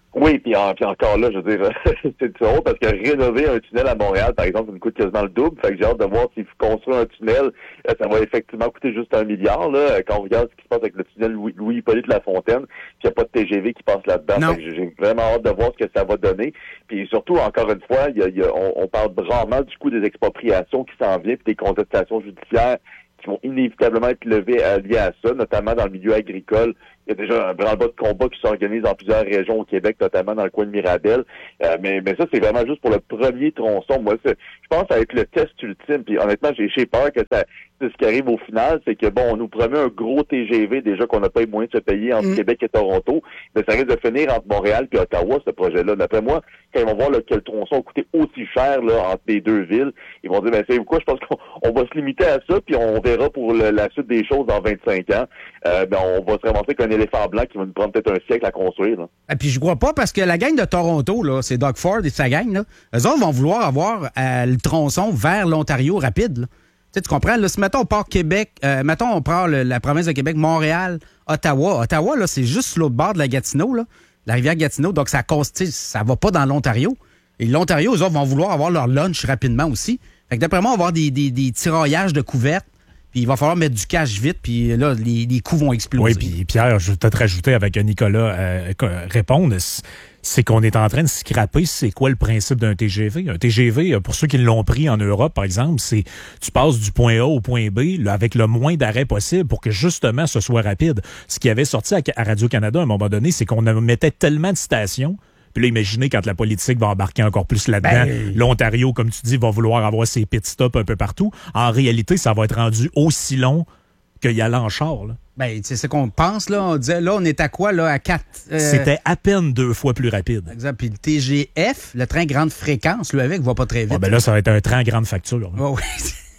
Oui, puis, en, puis encore là, je veux dire, c'est drôle parce que rénover un tunnel à Montréal, par exemple, ça nous coûte quasiment le double. Fait que j'ai hâte de voir s'il faut construire un tunnel, ça va effectivement coûter juste un milliard. Là, quand on regarde ce qui se passe avec le tunnel Louis- Louis-Hippolyte Lafontaine, puis il n'y a pas de T G V qui passe là-dedans. Fait que j'ai vraiment hâte de voir ce que ça va donner. Puis surtout, encore une fois, il y a, il y a, on, on parle rarement du coup des expropriations qui s'en viennent, puis des contestations judiciaires qui vont inévitablement être levées euh, liées à ça, notamment dans le milieu agricole. Il y a déjà un branle-bas de combat qui s'organise dans plusieurs régions au Québec, notamment dans le coin de Mirabel. Euh, mais, mais ça, c'est vraiment juste pour le premier tronçon. Moi, c'est, je pense que ça va être le test ultime. Puis honnêtement, j'ai, j'ai peur que ça, c'est ce qui arrive au final, c'est que bon, on nous promet un gros T G V déjà qu'on n'a pas les moyens de se payer entre mm. Québec et Toronto, mais ça risque de finir entre Montréal et Ottawa, ce projet-là. D'après moi, quand ils vont voir là, que le tronçon a coûté aussi cher là, entre les deux villes, ils vont dire, ben savez-vous quoi, je pense qu'on on va se limiter à ça, puis on verra pour le, la suite des choses dans vingt-cinq ans. Euh, ben, on va se ramasser avec un éléphant blanc qui va nous prendre peut-être un siècle à construire. Là. Et puis je crois pas, parce que la gang de Toronto, là, c'est Doug Ford et sa gang, là, eux autres vont vouloir avoir euh, le tronçon vers l'Ontario rapide. Là. Tu sais, tu comprends? Là, si, mettons, on part Québec, euh, mettons, on prend le, la province de Québec, Montréal, Ottawa. Ottawa, là, c'est juste sur l'autre bord de la Gatineau, là, la rivière Gatineau, donc ça cause, tu sais, ça va pas dans l'Ontario. Et l'Ontario, eux autres, vont vouloir avoir leur lunch rapidement aussi. Fait que d'après moi, on va avoir des, des, des tiraillages de couvertes, puis il va falloir mettre du cash vite, puis là, les, les coûts vont exploser. Oui, puis Pierre, je vais peut-être rajouter avec Nicolas euh, répondre, c'est qu'on est en train de scraper c'est quoi le principe d'un T G V. Un T G V, pour ceux qui l'ont pris en Europe, par exemple, c'est tu passes du point A au point B là, avec le moins d'arrêts possible pour que justement ce soit rapide. Ce qui avait sorti à, à Radio-Canada à un moment donné, c'est qu'on mettait tellement de stations. Puis là, imaginez quand la politique va embarquer encore plus là-dedans. Ben... L'Ontario, comme tu dis, va vouloir avoir ses pit stops un peu partout. En réalité, ça va être rendu aussi long qu'il y a l'en char. Là. Ben, c'est ce qu'on pense, là. On disait, là, on est à quoi, là, à quatre... Euh... C'était à peine deux fois plus rapide. Exact. Puis le T G F, le train grande fréquence, lui, avec, va pas très vite. Ah, ben là, ça va être un train grande facture. Oh, oui,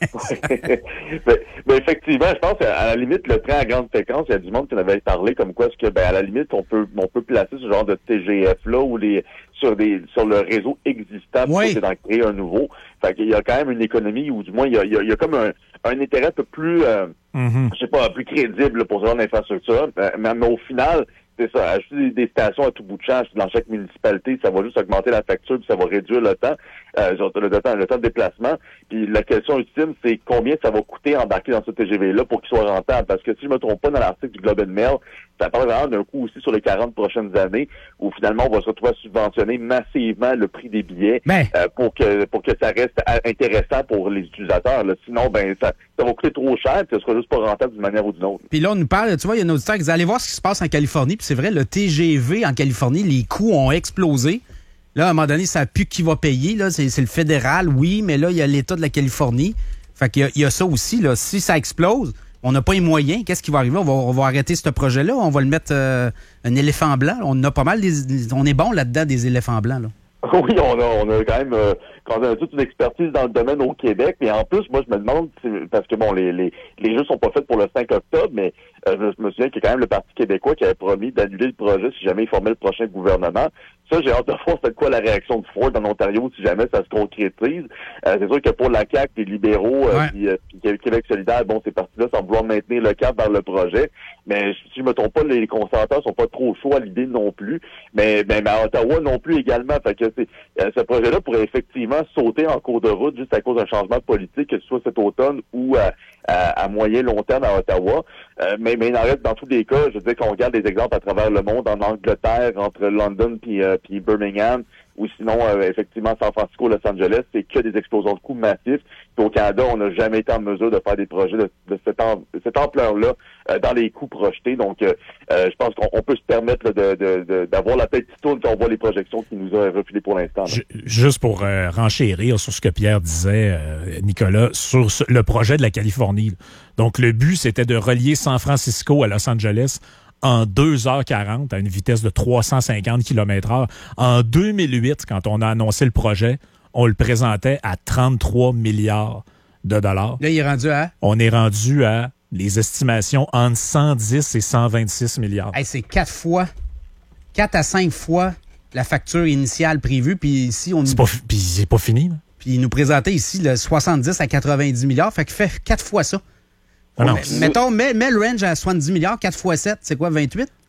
mais, mais effectivement, je pense qu'à la limite, le train à grande fréquence, il y a du monde qui en avait parlé comme quoi, est-ce que, ben, à la limite, on peut, on peut placer ce genre de T G F-là ou les, sur des, sur le réseau existant pour oui. d'en créer un nouveau. Fait qu'il y a quand même une économie ou du moins, il y a, il y a, il y a comme un, un intérêt un peu plus, euh, mm-hmm. je sais pas, plus crédible là, pour ce genre d'infrastructure. Mais, mais au final, c'est ça, ajouter des, des stations à tout bout de champ dans chaque municipalité, ça va juste augmenter la facture, puis ça va réduire le temps, euh, le, le temps, le temps de déplacement. Puis la question ultime, c'est combien ça va coûter embarquer dans ce T G V-là pour qu'il soit rentable. Parce que si je me trompe pas dans l'article du Globe and Mail, ça parle vraiment d'un coût aussi sur les quarante prochaines années, où finalement on va se retrouver à subventionner massivement le prix des billets Mais... euh, pour que pour que ça reste intéressant pour les utilisateurs. Là. Sinon, ben ça, ça va coûter trop cher, puis ça sera juste pas rentable d'une manière ou d'une autre. Puis là, on nous parle, tu vois, il y a un auditeur qui dit allez voir ce qui se passe en Californie, puis c'est vrai, le T G V en Californie, les coûts ont explosé. Là, à un moment donné, ça n'a plus qui va payer. Là, c'est, c'est le fédéral, oui, mais là, il y a l'État de la Californie. Fait qu'il y a, il y a ça aussi. Là. Si ça explose, on n'a pas les moyens. Qu'est-ce qui va arriver? On va, on va arrêter ce projet-là. On va le mettre euh, un éléphant blanc. On a pas mal des, on est bon là-dedans des éléphants blancs. Là. Oui, on a, on a quand même euh, quand on a toute une expertise dans le domaine au Québec. Mais en plus, moi, je me demande, parce que bon, les, les, les jeux sont pas faits pour le cinq octobre, mais euh, je me souviens qu'il y a quand même le Parti québécois qui avait promis d'annuler le projet si jamais il formait le prochain gouvernement. Ça, j'ai hâte de voir c'est quoi la réaction de Ford en Ontario si jamais ça se concrétise. Euh, c'est sûr que pour la C A Q, les libéraux, euh, ouais. puis, euh, puis Québec solidaire, bon, ces partis-là semblent vouloir maintenir le cap vers le projet. Mais si je me trompe pas, les conservateurs sont pas trop chauds à l'idée non plus. Mais, mais, mais à Ottawa non plus également. Fait que c'est, euh, ce projet-là pourrait effectivement sauter en cours de route juste à cause d'un changement politique, que ce soit cet automne ou à, à, à moyen long terme à Ottawa. Euh, mais, mais il en reste dans tous les cas. Je veux dire qu'on regarde des exemples à travers le monde, en Angleterre, entre London puis euh, puis Birmingham, ou sinon, euh, effectivement, San Francisco, Los Angeles, c'est que des explosions de coûts massifs. Puis au Canada, on n'a jamais été en mesure de faire des projets de, de, cette, am- de cette ampleur-là euh, dans les coûts projetés. Donc, euh, euh, je pense qu'on on peut se permettre là, de, de, de, d'avoir la tête qui tourne quand on voit les projections qui nous ont refilées pour l'instant. Je, juste pour euh, renchérir sur ce que Pierre disait, euh, Nicolas, sur ce, le projet de la Californie. Donc, le but, c'était de relier San Francisco à Los Angeles en deux heures quarante à une vitesse de trois cent cinquante kilomètres heure. En deux mille huit, quand on a annoncé le projet, on le présentait à trente-trois milliards de dollars. Là, il est rendu à? On est rendu à les estimations entre cent dix et cent vingt-six milliards. Hey, c'est quatre fois, quatre à cinq fois la facture initiale prévue. Puis ici, on... C'est pas, puis c'est pas fini. Là. Puis il nous présentait ici le soixante-dix à quatre-vingt-dix milliards. Fait que fait quatre fois ça. Ah non, mais, mettons, mets, mets le range à soixante-dix milliards, quatre fois sept, c'est quoi, vingt-huit?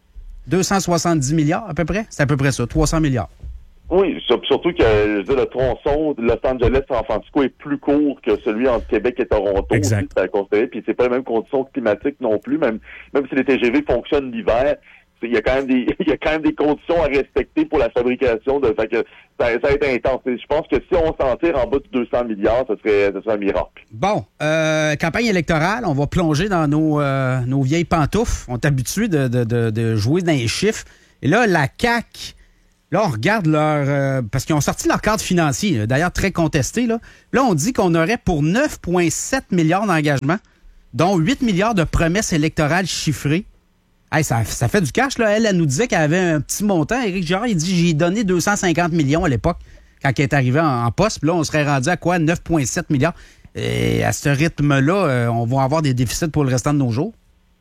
deux cent soixante-dix milliards à peu près. C'est à peu près ça, trois cents milliards. Oui, surtout que je veux dire, le tronçon de Los Angeles-San Francisco est plus court que celui entre Québec et Toronto. Exact. C'est à considérer, puis c'est pas les mêmes conditions climatiques non plus, même même si les T G V fonctionnent l'hiver, il y a quand même des il y a quand même des conditions à respecter pour la fabrication de fait que ça, ça va être intense. Je pense que si on s'en tire en bas de deux cents milliards, ce serait, ce serait un miracle. Bon, euh, campagne électorale, on va plonger dans nos, euh, nos vieilles pantoufles. On est habitué de, de, de, de jouer dans les chiffres. Et là, la C A Q, là, on regarde leur... Euh, parce qu'ils ont sorti leur cadre financier, d'ailleurs très contesté. Là, là on dit qu'on aurait pour neuf virgule sept milliards d'engagements, dont huit milliards de promesses électorales chiffrées. Hey, ça, ça fait du cash, là. Elle, elle nous disait qu'elle avait un petit montant. Éric Girard, il dit, j'ai donné deux cent cinquante millions à l'époque, quand elle est arrivée en, en poste. Puis là, on serait rendu à quoi? neuf virgule sept milliards. Et à ce rythme-là, euh, on va avoir des déficits pour le restant de nos jours.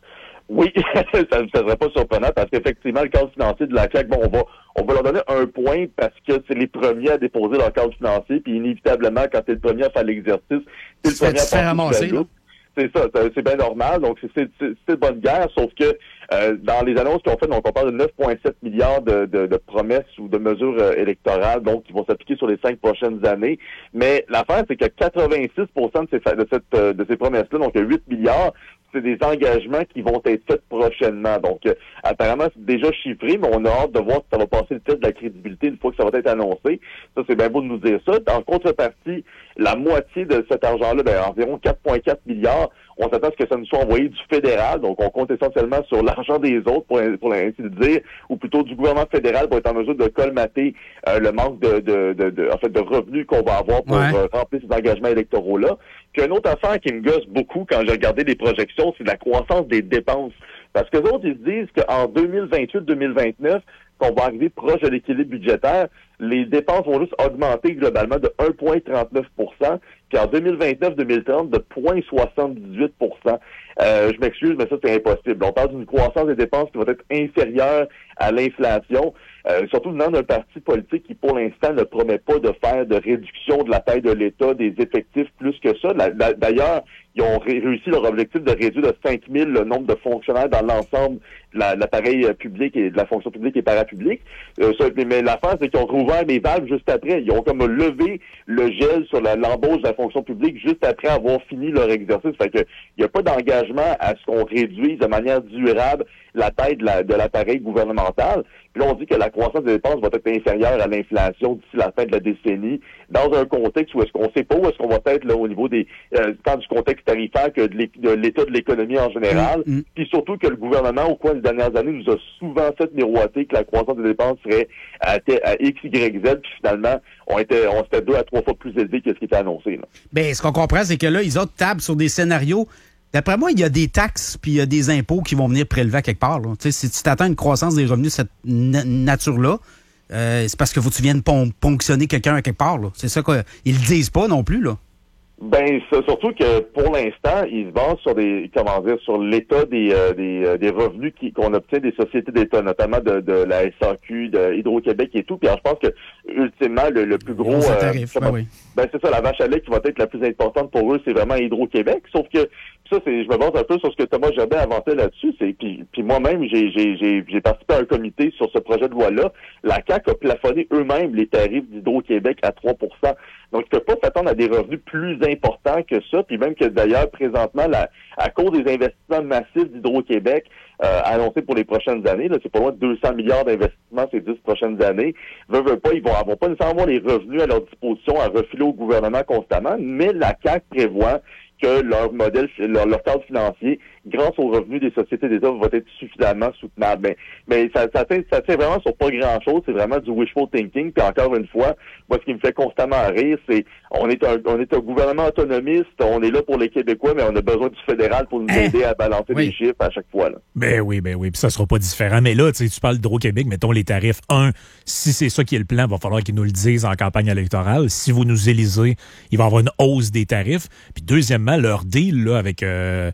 Oui, ça ne serait pas surprenant parce qu'effectivement, le cadre financier de la C A Q, bon, on va, on va leur donner un point parce que c'est les premiers à déposer leur cadre financier. Puis inévitablement, quand tu es le premier à faire l'exercice, c'est le premier à faire ramasser. C'est ça, c'est bien normal. Donc, c'est de bonne guerre, sauf que euh, dans les annonces qu'ils ont faites, donc on parle de neuf virgule sept milliards de, de, de promesses ou de mesures euh, électorales, donc qui vont s'appliquer sur les cinq prochaines années. Mais l'affaire, c'est que quatre-vingt-six pour cent de ces, de cette, de ces promesses-là, donc huit milliards, c'est des engagements qui vont être faits prochainement. Donc, euh, apparemment, c'est déjà chiffré, mais on a hâte de voir si ça va passer le test de la crédibilité une fois que ça va être annoncé. Ça, c'est bien beau de nous dire ça. En contrepartie, la moitié de cet argent-là, ben, environ quatre virgule quatre milliards, on s'attend à ce que ça nous soit envoyé du fédéral. Donc, on compte essentiellement sur l'argent des autres, pour, pour ainsi le dire, ou plutôt du gouvernement fédéral pour être en mesure de colmater euh, le manque de, de, de, de, en fait, de revenus qu'on va avoir pour ouais. euh, remplir ces engagements électoraux-là. Puis, une autre affaire qui me gosse beaucoup quand j'ai regardé les projections, c'est la croissance des dépenses. Parce que les autres, ils se disent qu'en deux mille vingt-huit deux mille vingt-neuf, qu'on va arriver proche de l'équilibre budgétaire, les dépenses vont juste augmenter globalement de un virgule trente-neuf pour cent, puis en deux mille vingt-neuf deux mille trente de zéro virgule soixante-dix-huit pour cent. Euh, je m'excuse, mais ça, c'est impossible. On parle d'une croissance des dépenses qui va être inférieure à l'inflation, euh, surtout venant d'un parti politique qui, pour l'instant, ne promet pas de faire de réduction de la taille de l'État, des effectifs plus que ça. D'ailleurs, ils ont ré réussi leur objectif de réduire de cinq mille le nombre de fonctionnaires dans l'ensemble de l'appareil la, public et de la fonction publique et parapublique. Euh, ça, mais l'affaire, c'est qu'ils ont rouvert les valves juste après. Ils ont comme levé le gel sur l'embauche de la fonction publique juste après avoir fini leur exercice. Fait que il n'y a pas d'engagement à ce qu'on réduise de manière durable la taille de l'appareil la, gouvernemental. Puis là, on dit que la croissance des dépenses va être inférieure à l'inflation d'ici la fin de la décennie, dans un contexte où est-ce qu'on sait pas où est-ce qu'on va être là au niveau des euh, tant du contexte tarifaire que de l'état de l'économie en général. Mmh, mmh. Puis surtout que le gouvernement, au cours des dernières années, nous a souvent fait miroiter que la croissance des dépenses serait à, à X, Y, Z, puis finalement, on était on était deux à trois fois plus élevé que ce qui était annoncé. Là. Bien, ce qu'on comprend, c'est que là, ils ont table sur des scénarios. D'après moi, il y a des taxes puis il y a des impôts qui vont venir prélever à quelque part. Là. Si tu t'attends à une croissance des revenus de cette na nature-là, euh, c'est parce que faut que tu viennes pon ponctionner quelqu'un à quelque part. C'est ça qu'ils le disent pas non plus. Là. Ben, surtout que pour l'instant, ils se basent sur des, comment dire, sur l'état des, euh, des, euh, des revenus qu'on obtient des sociétés d'État, notamment de, de la S A Q, de Hydro-Québec et tout. Puis alors, je pense que ultimement, le, le plus gros, euh, tarif, comment, ben, oui. ben c'est ça, la vache à lait qui va être la plus importante pour eux, c'est vraiment Hydro-Québec. Sauf que ça, c'est, je me base un peu sur ce que Thomas Jobin avançait là-dessus. C'est puis, puis moi-même, j'ai, j'ai, j'ai, j'ai participé à un comité sur ce projet de loi-là. La C A Q a plafonné eux-mêmes les tarifs d'Hydro-Québec à trois pour cent. Donc, tu ne peux pas s'attendre à des revenus plus importants que ça, puis même que d'ailleurs, présentement, la, à cause des investissements massifs d'Hydro-Québec euh, annoncés pour les prochaines années, c'est pas loin de deux cents milliards d'investissements ces dix prochaines années, veut, veut pas, ils vont, vont pas nécessairement avoir les revenus à leur disposition à refiler au gouvernement constamment, mais la C A Q prévoit que leur modèle, leur, leur cadre financier, grâce aux revenus des sociétés d'État, va être suffisamment soutenable. Mais, mais ça, ça, tient, ça tient vraiment sur pas grand-chose. C'est vraiment du wishful thinking. Puis encore une fois, moi, ce qui me fait constamment rire, c'est on est un, on est un gouvernement autonomiste. On est là pour les Québécois, mais on a besoin du fédéral pour nous aider à balancer oui. les chiffres à chaque fois. Là. Ben oui, ben oui. Puis ça sera pas différent. Mais là, tu sais, tu parles d'Hydro-Québec, mettons les tarifs. Un, si c'est ça qui est le plan, il va falloir qu'ils nous le disent en campagne électorale. Si vous nous élisez, il va y avoir une hausse des tarifs. Puis deuxièmement, leur deal là, avec... Euh,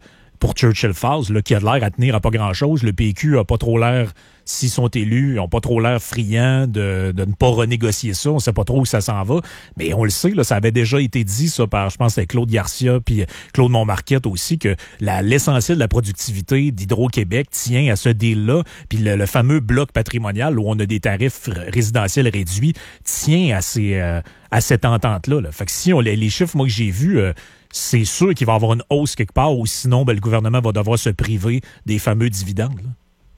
pour Churchill Falls, là, qui a l'air à tenir à pas grand-chose. Le P Q a pas trop l'air, s'ils sont élus, ils ont pas trop l'air friands de, de ne pas renégocier ça. On sait pas trop où ça s'en va. Mais on le sait, là, ça avait déjà été dit, ça, par, je pense, c'était Claude Garcia puis Claude Montmarquette aussi, que la, l'essentiel de la productivité d'Hydro-Québec tient à ce deal-là. Puis le, le fameux bloc patrimonial où on a des tarifs résidentiels réduits tient à ces, euh, à cette entente-là, là. Fait que si on les, les chiffres, moi, que j'ai vus, euh, c'est sûr qu'il va y avoir une hausse quelque part, ou sinon, ben, le gouvernement va devoir se priver des fameux dividendes, là.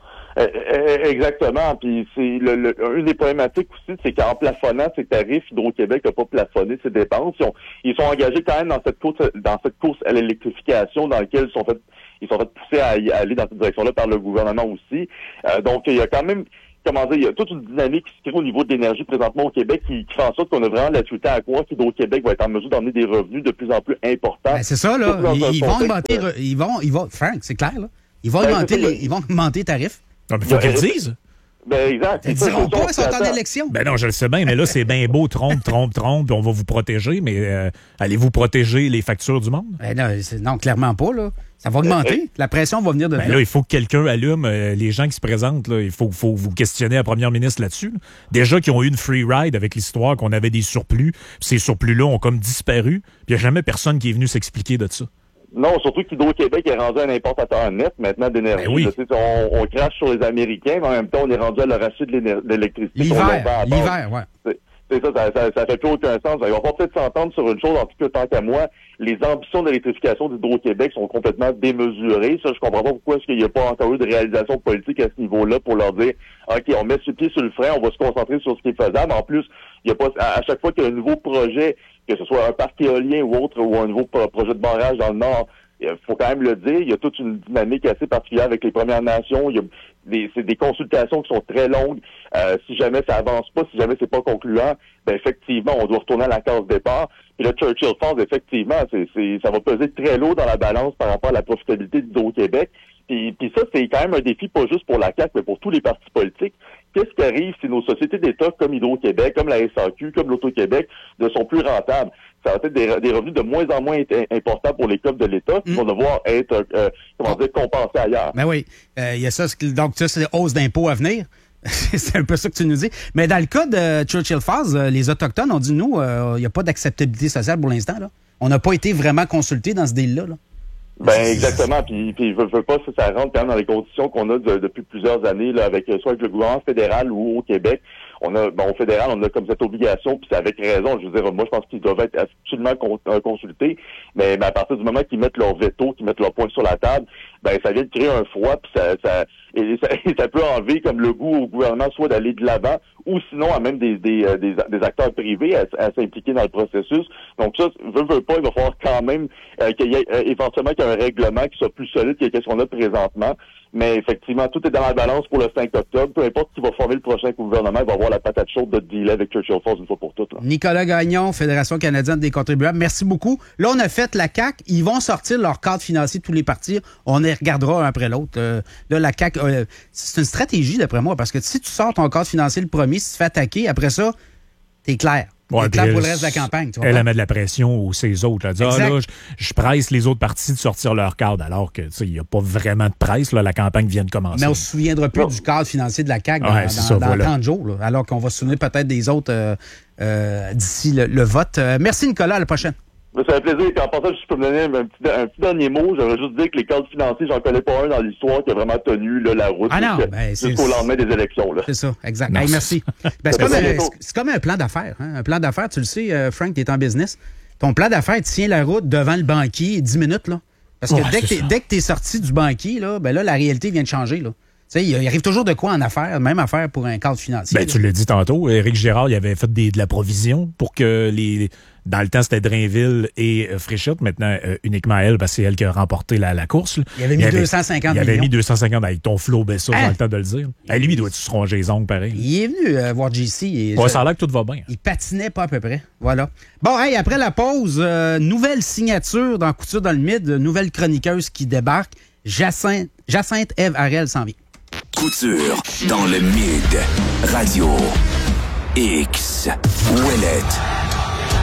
Exactement. Puis c'est le, le, une des problématiques aussi, c'est qu'en plafonnant ces tarifs, Hydro-Québec n'a pas plafonné ses dépenses. Ils, ont, ils sont engagés quand même dans cette course, dans cette course à l'électrification, dans laquelle ils sont fait, ils sont fait pousser à, à aller dans cette direction-là par le gouvernement aussi. Euh, donc il y a quand même, comment dire, il y a toute une dynamique qui se crée au niveau de l'énergie présentement au Québec qui, qui fait en sorte qu'on a vraiment la faculté à croire qu'Hydro-Québec va être en mesure d'emmener des revenus de plus en plus importants. Ben, c'est ça, là. Ils, ils vont augmenter, euh... ils vont, ils vont, Frank, c'est clair, là. Ils vont ben, augmenter, les, ils vont augmenter les tarifs. Non, mais faut qu'ils le disent. Ben, exact. Ils diront pas, ils sont en élection. Ben non, je le sais bien, mais là, c'est bien beau, trompe, trompe, trompe, puis on va vous protéger, mais euh, allez-vous protéger les factures du monde? Ben non, c'est, non, clairement pas, là. Ça va augmenter. La pression va venir de ben là. Il faut que quelqu'un allume euh, les gens qui se présentent, là. Il faut, faut vous questionner la première ministre là-dessus, là. Déjà qu'ils ont eu une free ride avec l'histoire qu'on avait des surplus, ces surplus-là ont comme disparu, puis il n'y a jamais personne qui est venu s'expliquer de ça. Non, surtout qu'Hydro-Québec est rendu un importateur net maintenant d'énergie. Ben oui. Je sais, on, on crache sur les Américains, mais en même temps, on est rendu à leur acheter de, de l'électricité. L'hiver, l'hiver, ouais. C'est, c'est ça, ça, ça, ça fait plus aucun sens. Il va falloir peut-être s'entendre sur une chose, en tout cas, tant qu'à moi, les ambitions d'électrification d'Hydro-Québec sont complètement démesurées. Ça, je comprends pas pourquoi est-ce qu'il n'y a pas encore eu de réalisation politique à ce niveau-là pour leur dire, OK, on met ce pied sur le frein, on va se concentrer sur ce qui est faisable. En plus, il y a pas, à, à chaque fois qu'il y a un nouveau projet, que ce soit un parc éolien ou autre, ou un nouveau projet de barrage dans le Nord, il faut quand même le dire, il y a toute une dynamique assez particulière avec les Premières Nations. Il y a des, c'est des consultations qui sont très longues. Euh, si jamais ça avance pas, si jamais c'est pas concluant, ben effectivement, on doit retourner à la case départ. Puis là, Churchill Falls, effectivement, c'est, c'est, ça va peser très lourd dans la balance par rapport à la profitabilité d'Hydro-Québec. Puis, puis ça, c'est quand même un défi, pas juste pour la C A Q, mais pour tous les partis politiques. Qu'est-ce qui arrive si nos sociétés d'État, comme Hydro-Québec, comme la S A Q, comme l'Auto-Québec, ne sont plus rentables? Ça va être des, des revenus de moins en moins importants pour les clubs de l'État qui mmh. vont devoir être, euh, comment dire, compensés ailleurs. Ben oui. Il euh, y a ça. Donc, ça, c'est des hausses d'impôts à venir. C'est un peu ça que tu nous dis. Mais dans le cas de Churchill Falls, les Autochtones ont dit, nous, il euh, n'y a pas d'acceptabilité sociale pour l'instant, là. On n'a pas été vraiment consultés dans ce deal-là, là. Ben exactement, puis puis je veux pas si ça rentre quand même dans les conditions qu'on a de, depuis plusieurs années là, avec soit avec le gouvernement fédéral ou au Québec. On a bon au fédéral, on a comme cette obligation, puis c'est avec raison. Je veux dire, moi je pense qu'ils doivent être absolument con, euh, consultés, mais, mais à partir du moment qu'ils mettent leur veto, qu'ils mettent leur point sur la table, ben ça vient de créer un froid, puis ça ça et ça, et ça peut enlever comme le goût au gouvernement soit d'aller de l'avant, ou sinon à même des des, des, des acteurs privés à, à s'impliquer dans le processus. Donc ça, veut veut pas, il va falloir quand même euh, qu'il y ait euh, éventuellement qu'il y ait un règlement qui soit plus solide que ce qu'on a présentement. Mais effectivement, tout est dans la balance pour le cinq octobre. Peu importe qui va former le prochain gouvernement, il va avoir la patate chaude de dealer avec Churchill Falls une fois pour toutes. Là. Nicolas Gagnon, Fédération canadienne des contribuables, merci beaucoup. Là, on a fait la C A Q. Ils vont sortir leur cadre financier de tous les partis. On les regardera un après l'autre. Euh, là, la C A Q, euh, c'est une stratégie, d'après moi, parce que si tu sors ton cadre financier le premier, si tu te fais attaquer, après ça, t'es clair. Ouais, clair pour le reste de la campagne. Tu vois elle, pas? elle met de la pression aux ses autres. Elle dit, ah, là, je, je presse les autres partis de sortir leur cadre, alors que il n'y a pas vraiment de presse. Là, la campagne vient de commencer. Mais on se souviendra plus oh. du cadre financier de la C A Q dans, ouais, dans, ça, dans voilà. trente jours, là, alors qu'on va se souvenir peut-être des autres euh, euh, d'ici le, le vote. Euh, merci Nicolas, à la prochaine. Ça fait plaisir. Et en passant, je peux me donner un petit, un petit dernier mot. J'aimerais juste dire que les cadres financiers, j'en connais pas un dans l'histoire qui a vraiment tenu là, la route ah non, jusqu'au, ben, jusqu'au lendemain des élections. Là. C'est ça, exact. Non, hey, merci. Ben, c'est, comme un, c'est comme un plan d'affaires. Hein? Un plan d'affaires, tu le sais, euh, Frank, tu es en business. Ton plan d'affaires tient la route devant le banquier dix minutes. Là. Parce que oh, dès, que t'es, dès que tu es sorti du banquier, là, ben là, la réalité vient de changer. Là. Tu sais, il arrive toujours de quoi en affaires, même affaire pour un cadre financier. Ben, tu l'as dit tantôt, Éric Girard, il avait fait des, de la provision pour que les... Dans le temps, c'était Drainville et euh, Fréchette. Maintenant, euh, uniquement elle, parce que c'est elle qui a remporté la, la course. Là. Il avait mis il avait, deux cent cinquante millions. Il avait mis deux cent cinquante avec ton Flo Bessa, hein? Dans le temps de le dire. Hey, lui, il doit-tu se ronger les ongles pareil? Il est venu euh, voir J C. Et ouais, je... ça a l'air que tout va bien. Il patinait pas à peu près. Voilà. Bon, hey, après la pause, euh, nouvelle signature dans Couture dans le Mid, nouvelle chroniqueuse qui débarque. Jacinthe, Jacinthe Ève Harel s'en vient. Couture dans le Mid. Radio X. Ouellette.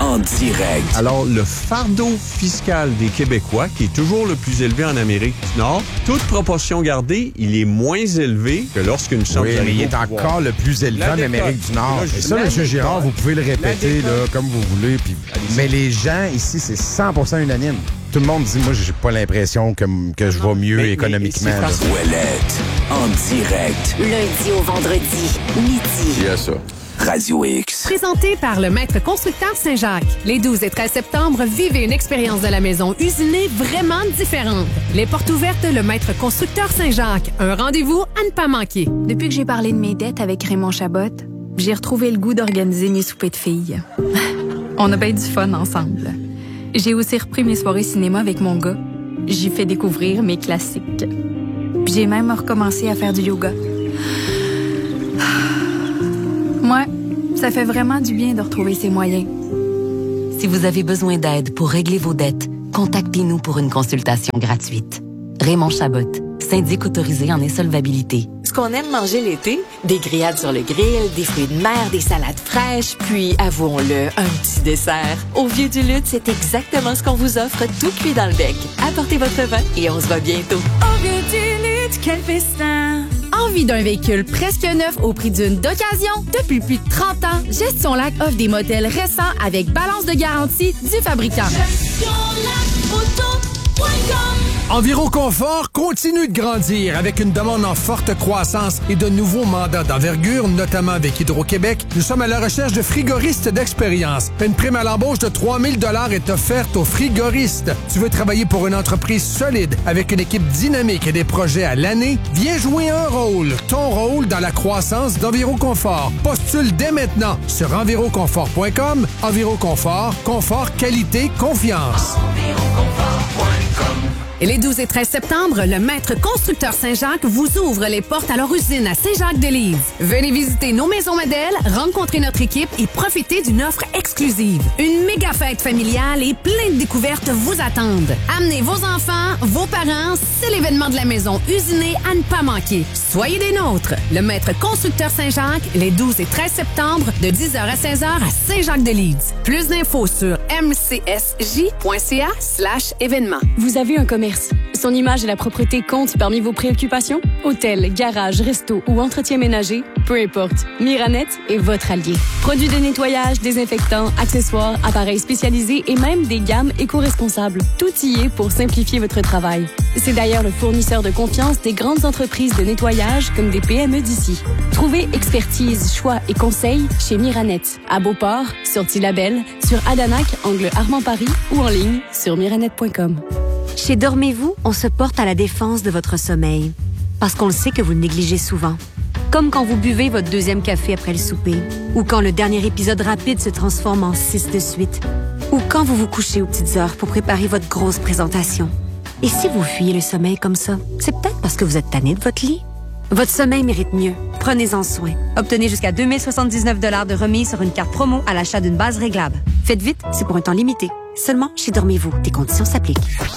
en direct. Alors, le fardeau fiscal des Québécois, qui est toujours le plus élevé en Amérique du Nord, toute proportion gardée, il est moins élevé que lorsqu'une somme Oui, mais il est encore le plus élevé en Amérique du Nord. Et ça, M. Girard, vous pouvez le répéter là, comme vous voulez. Puis... Mais les gens ici, c'est cent pour cent unanime. Tout le monde dit, moi, j'ai pas l'impression que, que je vais mieux mais, économiquement. Mais Ouellette, en direct. Lundi au vendredi, midi. Il y a ça. Radio X. Présenté par le Maître Constructeur Saint-Jacques. Les douze et treize septembre, vivez une expérience de la maison usinée vraiment différente. Les portes ouvertes, le Maître Constructeur Saint-Jacques. Un rendez-vous à ne pas manquer. Depuis que j'ai parlé de mes dettes avec Raymond Chabot, j'ai retrouvé le goût d'organiser mes soupers de filles. On a bien du fun ensemble. J'ai aussi repris mes soirées cinéma avec mon gars. J'y fais découvrir mes classiques. Puis j'ai même recommencé à faire du yoga. Moi, ça fait vraiment du bien de retrouver ses moyens. Si vous avez besoin d'aide pour régler vos dettes, contactez-nous pour une consultation gratuite. Raymond Chabot, syndic autorisé en insolvabilité. Ce qu'on aime manger l'été, des grillades sur le grill, des fruits de mer, des salades fraîches, puis, avouons-le, un petit dessert. Au Vieux du Lutte, c'est exactement ce qu'on vous offre, tout cuit dans le bec. Apportez votre vin et on se voit bientôt. Au Vieux du Lutte, quel festin! Envie d'un véhicule presque neuf au prix d'une d'occasion? Depuis plus de trente ans, Gestion Lac offre des modèles récents avec balance de garantie du fabricant. Gestion Lac Auto point com. Enviroconfort continue de grandir avec une demande en forte croissance et de nouveaux mandats d'envergure, notamment avec Hydro-Québec. Nous sommes à la recherche de frigoristes d'expérience. Une prime à l'embauche de trois mille dollars est offerte aux frigoristes. Tu veux travailler pour une entreprise solide avec une équipe dynamique et des projets à l'année? Viens jouer un rôle, ton rôle dans la croissance d'Enviroconfort. Postule dès maintenant sur enviroconfort point com. Enviroconfort, confort, qualité, confiance. enviroconfort point com. Et les douze et treize septembre, le Maître Constructeur Saint-Jacques vous ouvre les portes à leur usine à Saint-Jacques-de-Lise. Venez visiter nos maisons modèles, rencontrer notre équipe et profiter d'une offre exclusive. Une méga fête familiale et plein de découvertes vous attendent. Amenez vos enfants, vos parents, c'est l'événement de la maison usinée à ne pas manquer. Soyez des nôtres. Le Maître Constructeur Saint-Jacques, les douze et treize septembre, de dix heures à seize heures à Saint-Jacques-de-Lise. Plus d'infos sur m c s j point c a slash événement. Vous avez un commerce. Son image et la propreté comptent parmi vos préoccupations? Hôtel, garage, resto ou entretien ménager? Peu importe, Miranet est votre allié. Produits de nettoyage, désinfectants, accessoires, appareils spécialisés et même des gammes éco-responsables. Tout y est pour simplifier votre travail. C'est d'ailleurs le fournisseur de confiance des grandes entreprises de nettoyage comme des P M E d'ici. Trouvez expertise, choix et conseils chez Miranet. À Beauport, sur Tillabel, sur Adanac, angle Armand-Paris ou en ligne sur miranet point com. Chez Dormez-vous, on se porte à la défense de votre sommeil. Parce qu'on le sait que vous le négligez souvent. Comme quand vous buvez votre deuxième café après le souper. Ou quand le dernier épisode rapide se transforme en six de suite. Ou quand vous vous couchez aux petites heures pour préparer votre grosse présentation. Et si vous fuyez le sommeil comme ça, c'est peut-être parce que vous êtes tanné de votre lit. Votre sommeil mérite mieux. Prenez-en soin. Obtenez jusqu'à deux mille soixante-dix-neuf dollars de remise sur une carte promo à l'achat d'une base réglable. Faites vite, c'est pour un temps limité. Seulement chez Dormez-vous. Des conditions s'appliquent.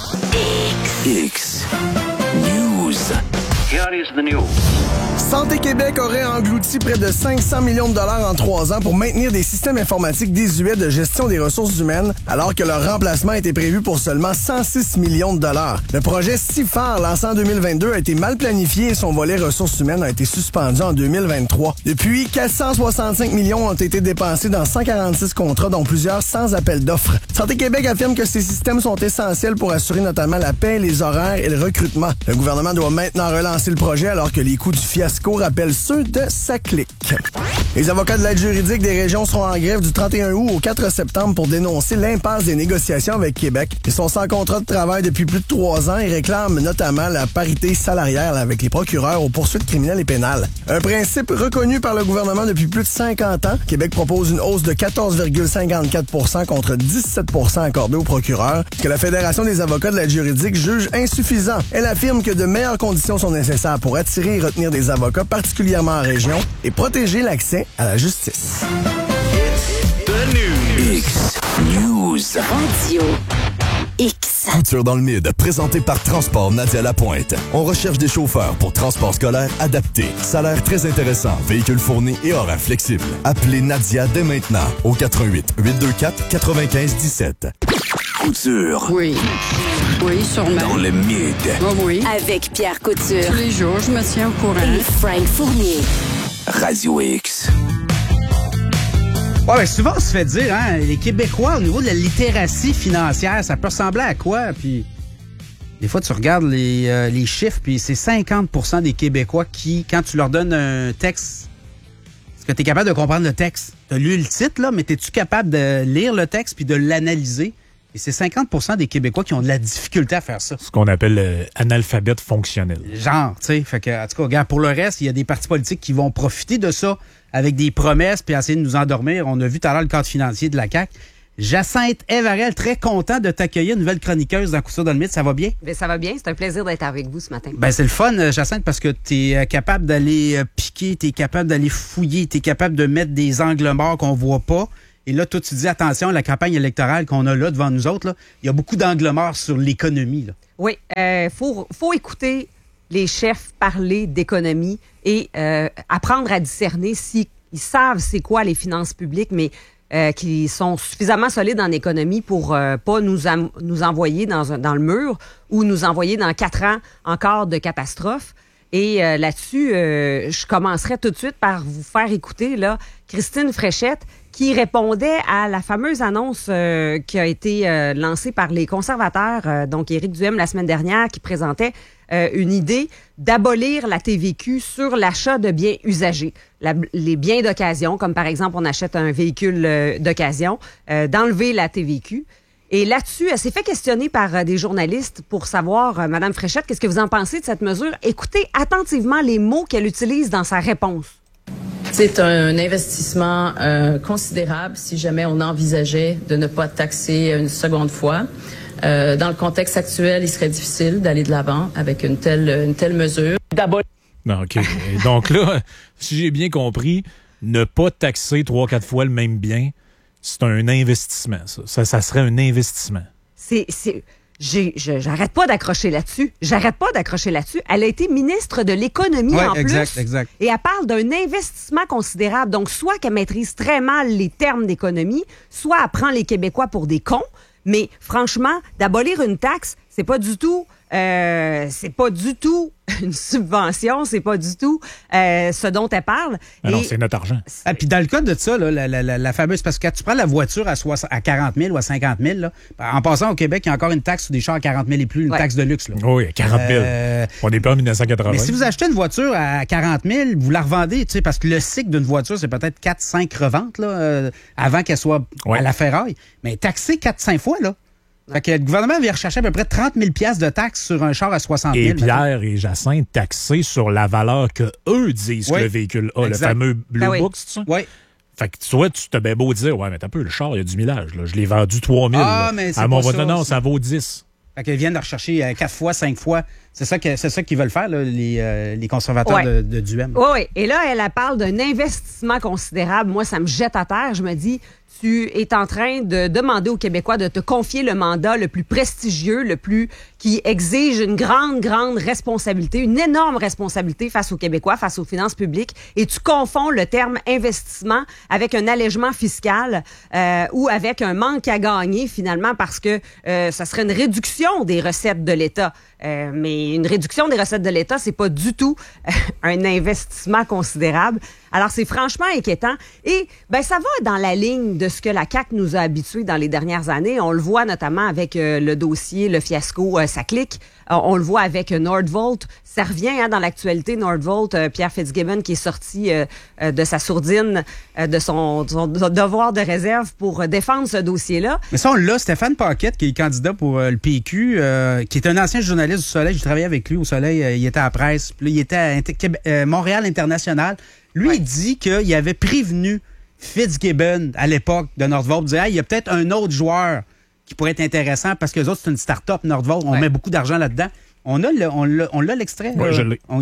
X News. Here is the news. Santé Québec aurait englouti près de cinq cents millions de dollars en trois ans pour maintenir des systèmes informatiques désuets de gestion des ressources humaines, alors que leur remplacement était prévu pour seulement cent six millions de dollars. Le projet si phare lancé en deux mille vingt-deux a été mal planifié et son volet ressources humaines a été suspendu en deux mille vingt-trois. Depuis, quatre cent soixante-cinq millions ont été dépensés dans cent quarante-six contrats, dont plusieurs sans appel d'offres. Santé Québec affirme que ces systèmes sont essentiels pour assurer notamment la paie, les horaires et le recrutement. Le gouvernement doit maintenant relancer le projet alors que les coûts du fiasco rappellent ceux de Saclic. Les avocats de l'aide juridique des régions seront en grève du trente et un août au quatre septembre pour dénoncer l'impasse des négociations avec Québec. Ils sont sans contrat de travail depuis plus de trois ans et réclament notamment la parité salariale avec les procureurs aux poursuites criminelles et pénales. Un principe reconnu par le gouvernement depuis plus de cinquante ans. Québec propose une hausse de quatorze virgule cinquante-quatre pour cent contre dix-sept pour cent accordé aux procureurs, ce que la Fédération des avocats de l'aide juridique juge insuffisant. Elle affirme que de meilleures conditions sont nécessaires pour attirer et retenir des avocats, particulièrement en région, et protéger l'accès à la justice. X News. Radio X. Couture dans le Mid, présenté par Transport Nadia Lapointe. On recherche des chauffeurs pour transport scolaire adapté. Salaire très intéressant, véhicule fourni et horaire flexible. Appelez Nadia dès maintenant au quatre un huit, huit deux quatre, neuf cinq un sept. Couture. Oui. Oui, sûrement. Dans le Mid. Oh oui. Avec Pierre Couture. Tous les jours, je me tiens au courant. Et Frank Fournier. Radio X. Ouais, ben souvent, on se fait dire, hein, les Québécois, au niveau de la littératie financière, ça peut ressembler à quoi? Puis, des fois, tu regardes les, euh, les chiffres, puis c'est cinquante pour cent des Québécois qui, quand tu leur donnes un texte, est-ce que tu es capable de comprendre le texte? Tu as lu le titre, là, mais es-tu capable de lire le texte puis de l'analyser? Et c'est cinquante pour cent des Québécois qui ont de la difficulté à faire ça. Ce qu'on appelle euh, analphabète fonctionnel. Genre, tu sais. Fait que, en tout cas, regarde, pour le reste, il y a des partis politiques qui vont profiter de ça avec des promesses puis essayer de nous endormir. On a vu tout à l'heure le cadre financier de la C A Q. Jacinthe Evarel, très content de t'accueillir, nouvelle chroniqueuse dans Couture dans le Mythe. Ça va bien? Bien, ça va bien. C'est un plaisir d'être avec vous ce matin. Ben, c'est le fun, Jacinthe, parce que tu es capable d'aller piquer, tu es capable d'aller fouiller, tu es capable de mettre des angles morts qu'on voit pas. Et là, toi, tu dis, attention, la campagne électorale qu'on a là devant nous autres, là, il y a beaucoup d'angles morts sur l'économie. Là. Oui, il euh, faut, faut écouter les chefs parler d'économie et euh, apprendre à discerner s'ils savent c'est quoi les finances publiques, mais euh, qui sont suffisamment solides en économie pour euh, pas nous, am- nous envoyer dans, un, dans le mur ou nous envoyer dans quatre ans encore de catastrophes. Et euh, là-dessus, euh, je commencerai tout de suite par vous faire écouter là, Christine Fréchette qui répondait à la fameuse annonce euh, qui a été euh, lancée par les conservateurs, euh, donc Éric Duhem la semaine dernière, qui présentait euh, une idée d'abolir la T V Q sur l'achat de biens usagés. La, les biens d'occasion, comme par exemple on achète un véhicule euh, d'occasion, euh, d'enlever la T V Q. Et là-dessus, elle s'est fait questionner par euh, des journalistes pour savoir, euh, Madame Fréchette, qu'est-ce que vous en pensez de cette mesure? Écoutez attentivement les mots qu'elle utilise dans sa réponse. C'est un investissement euh, considérable si jamais on envisageait de ne pas taxer une seconde fois. Euh, dans le contexte actuel, il serait difficile d'aller de l'avant avec une telle, une telle mesure. D'abord. Non, OK. Et donc là, si j'ai bien compris, ne pas taxer trois, quatre fois le même bien, c'est un investissement, ça. Ça, ça serait un investissement. C'est... c'est... J'ai, je, j'arrête pas d'accrocher là-dessus. J'arrête pas d'accrocher là-dessus. Elle a été ministre de l'économie ouais, en exact, plus. Exact. Et elle parle d'un investissement considérable. Donc, soit qu'elle maîtrise très mal les termes d'économie, soit elle prend les Québécois pour des cons. Mais franchement, d'abolir une taxe, c'est pas du tout... Euh, c'est pas du tout une subvention, c'est pas du tout euh, ce dont elle parle. Ah non, c'est notre argent. Ah, puis dans le cas de ça, là, la, la, la, la fameuse... Parce que quand tu prends la voiture à, soixante, à quarante mille ou à cinquante mille, là, en passant au Québec, il y a encore une taxe sur des chars à quarante mille et plus, une ouais. taxe de luxe. Là. Oui, à quarante mille. Euh, On n'est pas en dix-neuf cent quatre-vingts. Mais si vous achetez une voiture à quarante mille, vous la revendez, tu sais, parce que le cycle d'une voiture, c'est peut-être quatre cinq reventes là, euh, avant qu'elle soit ouais. à la ferraille. Mais taxer quatre cinq fois, là. Fait que le gouvernement vient rechercher à peu près trente mille piastres de taxes sur un char à soixante mille. Et Pierre maintenant. Et Jacinthe taxés sur la valeur que eux disent oui. que le véhicule a, exact. Le fameux Blue ah Book, oui. c'est ça? Oui. Fait que toi, tu t'as bien beau dire, ouais, mais t'as un peu, le char, il y a du millage. Là. Je l'ai vendu trois mille. Ah, mais c'est à pas mon ça. Non, non, ça vaut dix. Fait qu'ils viennent de rechercher euh, quatre fois, cinq fois. C'est ça, que, c'est ça qu'ils veulent faire, là, les, euh, les conservateurs ouais. de, de Duhem. Oui, oui. Et là, elle, elle parle d'un investissement considérable. Moi, ça me jette à terre. Je me dis, tu es en train de demander aux Québécois de te confier le mandat le plus prestigieux, le plus qui exige une grande, grande responsabilité, une énorme responsabilité face aux Québécois, face aux finances publiques, et tu confonds le terme investissement avec un allègement fiscal euh, ou avec un manque à gagner, finalement, parce que euh, ça serait une réduction des recettes de l'État. Euh, mais une réduction des recettes de l'État, c'est pas du tout euh, un investissement considérable. Alors, c'est franchement inquiétant. Et ben ça va dans la ligne de ce que la C A Q nous a habitués dans les dernières années. On le voit notamment avec euh, le dossier, le fiasco euh, Ça clique. Euh, on le voit avec euh, Nordvolt. Ça revient hein, dans l'actualité, Nordvolt. Euh, Pierre Fitzgibbon qui est sorti euh, euh, de sa sourdine, euh, de son, son devoir de réserve pour euh, défendre ce dossier-là. Mais ça, on l'a. Stéphane Paquette, qui est candidat pour euh, le P Q, euh, qui est un ancien journaliste du Soleil. J'ai travaillé avec lui au Soleil. Euh, il était à la presse. Puis là, il était à Inter- Québec, euh, Montréal International. Lui, ouais. il dit qu'il avait prévenu Fitzgibbon à l'époque de Nordvolt. Il disait, hey, il y a peut-être un autre joueur qui pourrait être intéressant parce que les autres, c'est une start-up Nordvolt. On ouais. met beaucoup d'argent là-dedans. On a, le, on l'a, on l'a l'extrait. Oui, euh, je l'ai. On y va.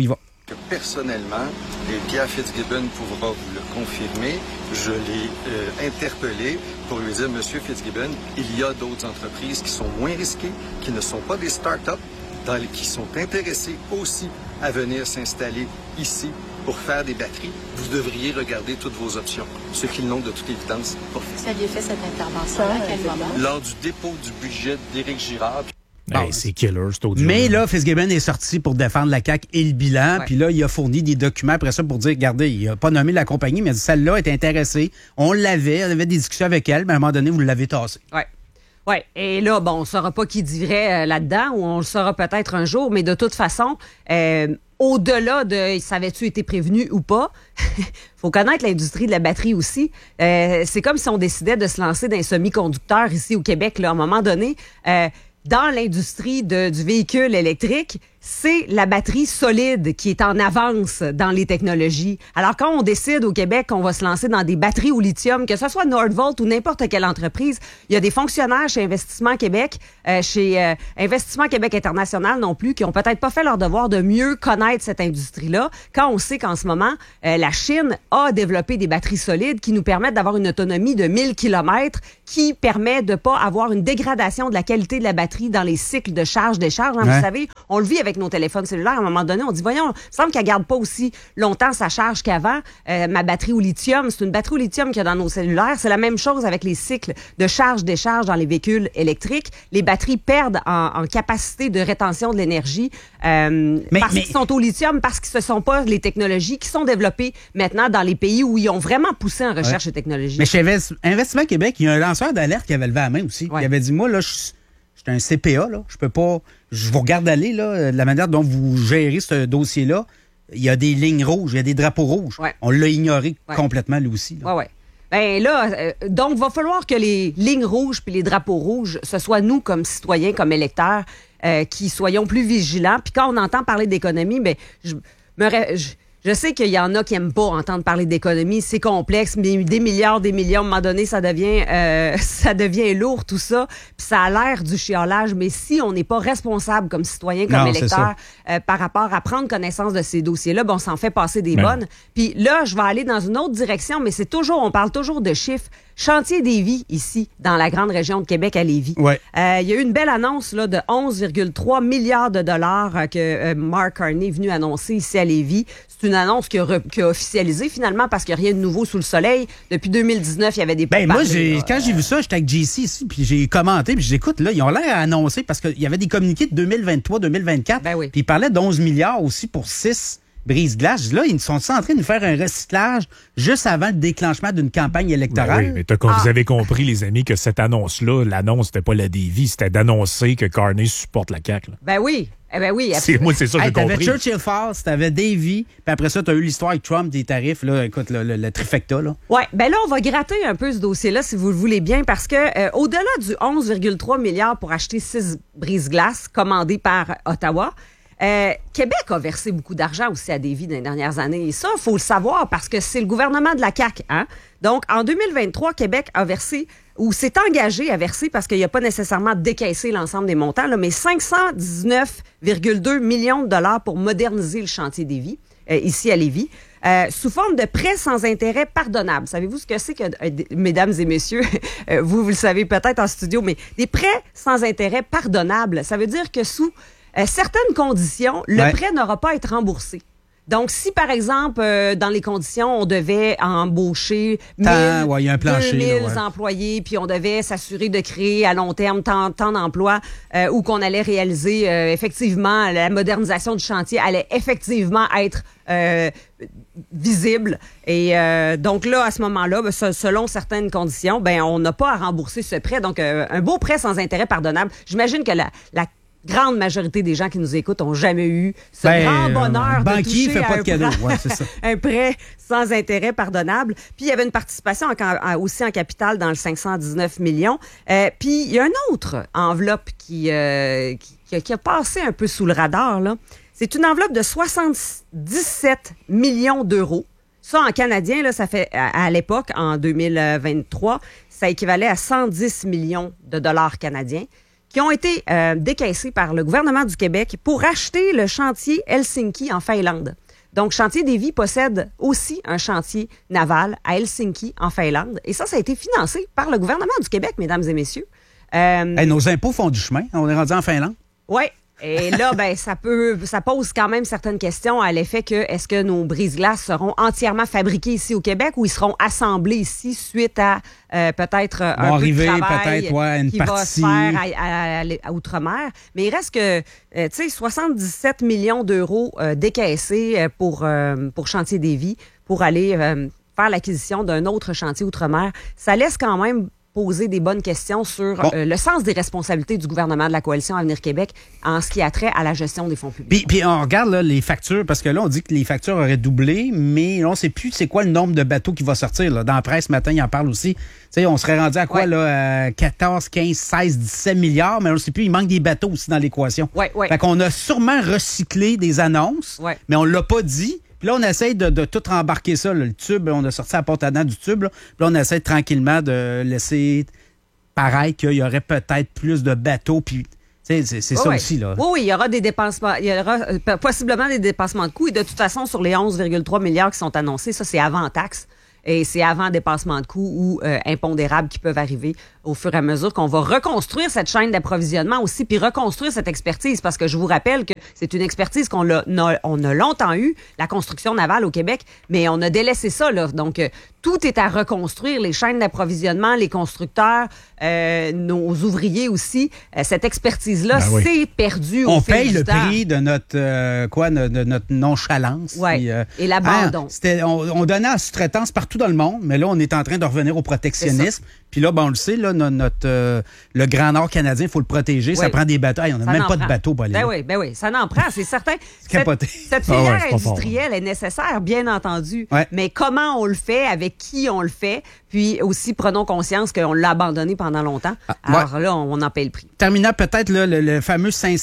Personnellement, et Pierre Fitzgibbon pourra vous le confirmer, je l'ai euh, interpellé pour lui dire, Monsieur Fitzgibbon, il y a d'autres entreprises qui sont moins risquées, qui ne sont pas des start-up, dans les, qui sont intéressées aussi à venir s'installer ici pour faire des batteries. Vous devriez regarder toutes vos options, ce qu'ils n'ont de toute évidence pas fait. Vous aviez fait cette intervention à quel moment? Lors du dépôt du budget d'Éric Girard. Bon, hey, c'est killer, c'est audio. Mais là, Fitzgibbon est sorti pour défendre la C A Q et le bilan. Ouais. Puis là, il a fourni des documents après ça pour dire, regardez, il n'a pas nommé la compagnie, mais il a dit, celle-là est intéressée. On l'avait, on avait des discussions avec elle, mais à un moment donné, vous l'avez tassé. Oui. Oui, et là, bon, on ne saura pas qui dirait euh, là-dedans, ou on le saura peut-être un jour, mais de toute façon, euh, au-delà de « savais-tu été prévenu ou pas », il faut connaître l'industrie de la batterie aussi. Euh, c'est comme si on décidait de se lancer dans les semi-conducteurs ici au Québec, là, à un moment donné. Euh, dans l'industrie de, du véhicule électrique, c'est la batterie solide qui est en avance dans les technologies. Alors, quand on décide au Québec qu'on va se lancer dans des batteries au lithium, que ce soit Nordvolt ou n'importe quelle entreprise, il y a des fonctionnaires chez Investissement Québec, euh, chez euh, Investissement Québec International non plus, qui ont peut-être pas fait leur devoir de mieux connaître cette industrie-là, quand on sait qu'en ce moment, euh, la Chine a développé des batteries solides qui nous permettent d'avoir une autonomie de mille kilomètres, qui permet de pas avoir une dégradation de la qualité de la batterie dans les cycles de charge-décharge. Hein, ouais. Vous savez, on le vit avec nos téléphones cellulaires. À un moment donné, on dit, voyons, il me semble qu'elle garde pas aussi longtemps sa charge qu'avant. Euh, ma batterie au lithium, c'est une batterie au lithium qu'il y a dans nos cellulaires. C'est la même chose avec les cycles de charge-décharge dans les véhicules électriques. Les batteries perdent en, en capacité de rétention de l'énergie euh, mais, parce mais... qu'ils sont au lithium, parce que ce ne sont pas les technologies qui sont développées maintenant dans les pays où ils ont vraiment poussé en recherche ouais. et technologie. Mais chez Investissement Québec, il y a un lanceur d'alerte qui avait levé la main aussi. Ouais. Il avait dit, moi, là, je J'étais un C P A, là. Je peux pas. Je vous regarde aller, là, de la manière dont vous gérez ce dossier-là. Il y a des lignes rouges, il y a des drapeaux rouges. Ouais. On l'a ignoré ouais. complètement, lui aussi. Oui, oui. Ben là, euh, donc, il va falloir que les lignes rouges puis les drapeaux rouges, ce soit nous, comme citoyens, comme électeurs, euh, qui soyons plus vigilants. Puis quand on entend parler d'économie, ben, je me. Je, Je sais qu'il y en a qui n'aiment pas entendre parler d'économie, c'est complexe, mais des milliards, des millions, à un moment donné, ça devient euh, ça devient lourd, tout ça, puis ça a l'air du chiolage, mais si on n'est pas responsable comme citoyen, comme non, électeur, euh, par rapport à prendre connaissance de ces dossiers-là, ben on s'en fait passer des mais... bonnes. Puis là, je vais aller dans une autre direction, mais c'est toujours, on parle toujours de chiffres. Chantier Lévis, ici, dans la grande région de Québec, à Lévis. Ouais. Euh, il y a eu une belle annonce là, de onze virgule trois milliards de dollars euh, que euh, Mark Carney est venu annoncer ici à Lévis. C'est une annonce qui a, re, qui a officialisé finalement parce qu'il n'y a rien de nouveau sous le soleil. Depuis deux mille dix-neuf, il y avait des... Ben moi, j'ai, quand j'ai vu ça, j'étais avec J C ici, puis j'ai commenté, puis j'écoute, là, ils ont l'air à annoncer parce qu'il y avait des communiqués de deux mille vingt-trois deux mille vingt-quatre. Ben oui. Puis ils parlaient d'onze milliards aussi pour six brise-glace. Là, ils sont en train de faire un recyclage juste avant le déclenchement d'une campagne électorale. Ben oui, mais t'as, ah. vous avez compris, les amis, que cette annonce-là, l'annonce, c'était pas la Davy, c'était d'annoncer que Carney supporte la C A Q. Là. Ben oui. Eh ben oui, c'est, moi, c'est ça que hey, j'ai t'avais compris. T'avais Churchill Falls, t'avais Davy, puis après ça, t'as eu l'histoire avec Trump des tarifs, là, écoute, le, le, le trifecta, là. Ouais, ben là, on va gratter un peu ce dossier-là, si vous le voulez bien, parce que euh, au-delà du onze virgule trois milliards pour acheter six brise-glaces commandés par Ottawa, Euh, Québec a versé beaucoup d'argent aussi à Davy dans les dernières années. Et ça, il faut le savoir parce que c'est le gouvernement de la C A Q. Hein? Donc, en deux mille vingt-trois, Québec a versé, ou s'est engagé à verser, parce qu'il n'y a pas nécessairement décaissé l'ensemble des montants, là, mais cinq cent dix-neuf virgule deux millions de dollars pour moderniser le chantier Davy, euh, ici à Lévis. Euh, sous forme de prêts sans intérêt pardonnables. Savez-vous ce que c'est que, euh, mesdames et messieurs, euh, vous, vous le savez peut-être en studio, mais des prêts sans intérêt pardonnables, ça veut dire que sous Euh, certaines conditions, le ouais. prêt n'aura pas à être remboursé. Donc, si, par exemple, euh, dans les conditions, on devait embaucher mille, ouais, y a un plancher, deux mille là, ouais. employés, puis on devait s'assurer de créer à long terme tant, tant d'emplois euh, ou qu'on allait réaliser, euh, effectivement, la modernisation du chantier allait effectivement être euh, visible. Et euh, donc là, à ce moment-là, ben, selon certaines conditions, ben on n'a pas à rembourser ce prêt. Donc, euh, un beau prêt sans intérêt pardonnable. J'imagine que la, la grande majorité des gens qui nous écoutent n'ont jamais eu ce ben, grand bonheur euh, de toucher fait pas de cadeau. Ouais, c'est ça. un prêt sans intérêt pardonnable. Puis, il y avait une participation en, aussi en capital dans le cinq cent dix-neuf millions. Euh, puis, il y a une autre enveloppe qui, euh, qui, qui a passé un peu sous le radar, là. C'est une enveloppe de soixante-dix-sept millions d'euros. Ça, en canadien, là, ça fait, à, à l'époque, en deux mille vingt-trois, ça équivalait à cent dix millions de dollars canadiens, qui ont été euh, décaissés par le gouvernement du Québec pour acheter le chantier Helsinki en Finlande. Donc, Chantier Davy possède aussi un chantier naval à Helsinki, en Finlande. Et ça, ça a été financé par le gouvernement du Québec, mesdames et messieurs. Euh, hey, nos impôts font du chemin. On est rendu en Finlande. Oui. Et là, ben, ça peut, ça pose quand même certaines questions à l'effet que est-ce que nos brise-glaces seront entièrement fabriqués ici au Québec ou ils seront assemblés ici suite à euh, peut-être un peu arriver, de travail peut-être, ouais, une qui partie. va se faire à, à, à, à Outre-mer. Mais il reste que, euh, tu sais, soixante-dix-sept millions d'euros euh, décaissés pour, euh, pour Chantier Davy pour aller euh, faire l'acquisition d'un autre chantier Outre-mer. Ça laisse quand même poser des bonnes questions sur bon. euh, le sens des responsabilités du gouvernement de la Coalition Avenir Québec en ce qui a trait à la gestion des fonds publics. Puis, puis on regarde là, les factures, parce que là, on dit que les factures auraient doublé, mais on ne sait plus c'est quoi le nombre de bateaux qui va sortir. Là. Dans la presse, ce matin, il en parle aussi. T'sais, on serait rendu à quoi, ouais. là, quatorze, quinze, seize, dix-sept milliards, mais on ne sait plus, il manque des bateaux aussi dans l'équation. Ouais, ouais. Fait qu'on a sûrement recyclé des annonces, ouais. mais on ne l'a pas dit. Puis là, on essaie de, de tout rembarquer ça. Là. Le tube, on a sorti la porte à dents du tube. Là. Puis là, on essaie tranquillement de laisser pareil qu'il y aurait peut-être plus de bateaux. Puis, c'est, c'est oui, ça oui. aussi. Là. Oui, oui, il y aura des dépassements. Il y aura euh, possiblement des dépassements de coûts. Et de toute façon, sur les onze virgule trois milliards qui sont annoncés, ça, c'est avant taxe. Et c'est avant dépassement de coûts ou euh, impondérables qui peuvent arriver au fur et à mesure qu'on va reconstruire cette chaîne d'approvisionnement aussi, puis reconstruire cette expertise, parce que je vous rappelle que c'est une expertise qu'on a, on a longtemps eu, la construction navale au Québec, mais on a délaissé ça, là. Donc, euh, tout est à reconstruire, les chaînes d'approvisionnement, les constructeurs, euh, nos ouvriers aussi. Euh, cette expertise-là, ben oui. c'est perdu au on fil paye du le temps. prix de notre, euh, quoi, de, de notre nonchalance. Ouais. Puis, euh, et l'abandon. Hein, c'était, on, on donnait en sous-traitance partout dans le monde, mais là, on est en train de revenir au protectionnisme. Puis là, ben, on le sait, là, notre, notre euh, le Grand Nord canadien, il faut le protéger. Oui. Ça prend des bateaux. Hey, on n'a même pas prend. de bateau pour aller ben là. oui, ben oui, ça n'en prend, c'est certain. C'est cette, cette filière ah ouais, industrielle fort. est nécessaire, bien entendu. Ouais. Mais comment on le fait, avec qui on le fait, puis aussi prenons conscience qu'on l'a abandonné pendant longtemps. Ah, Alors ouais. là, on, on en paye le prix. Terminant peut-être là, le, le fameux cinq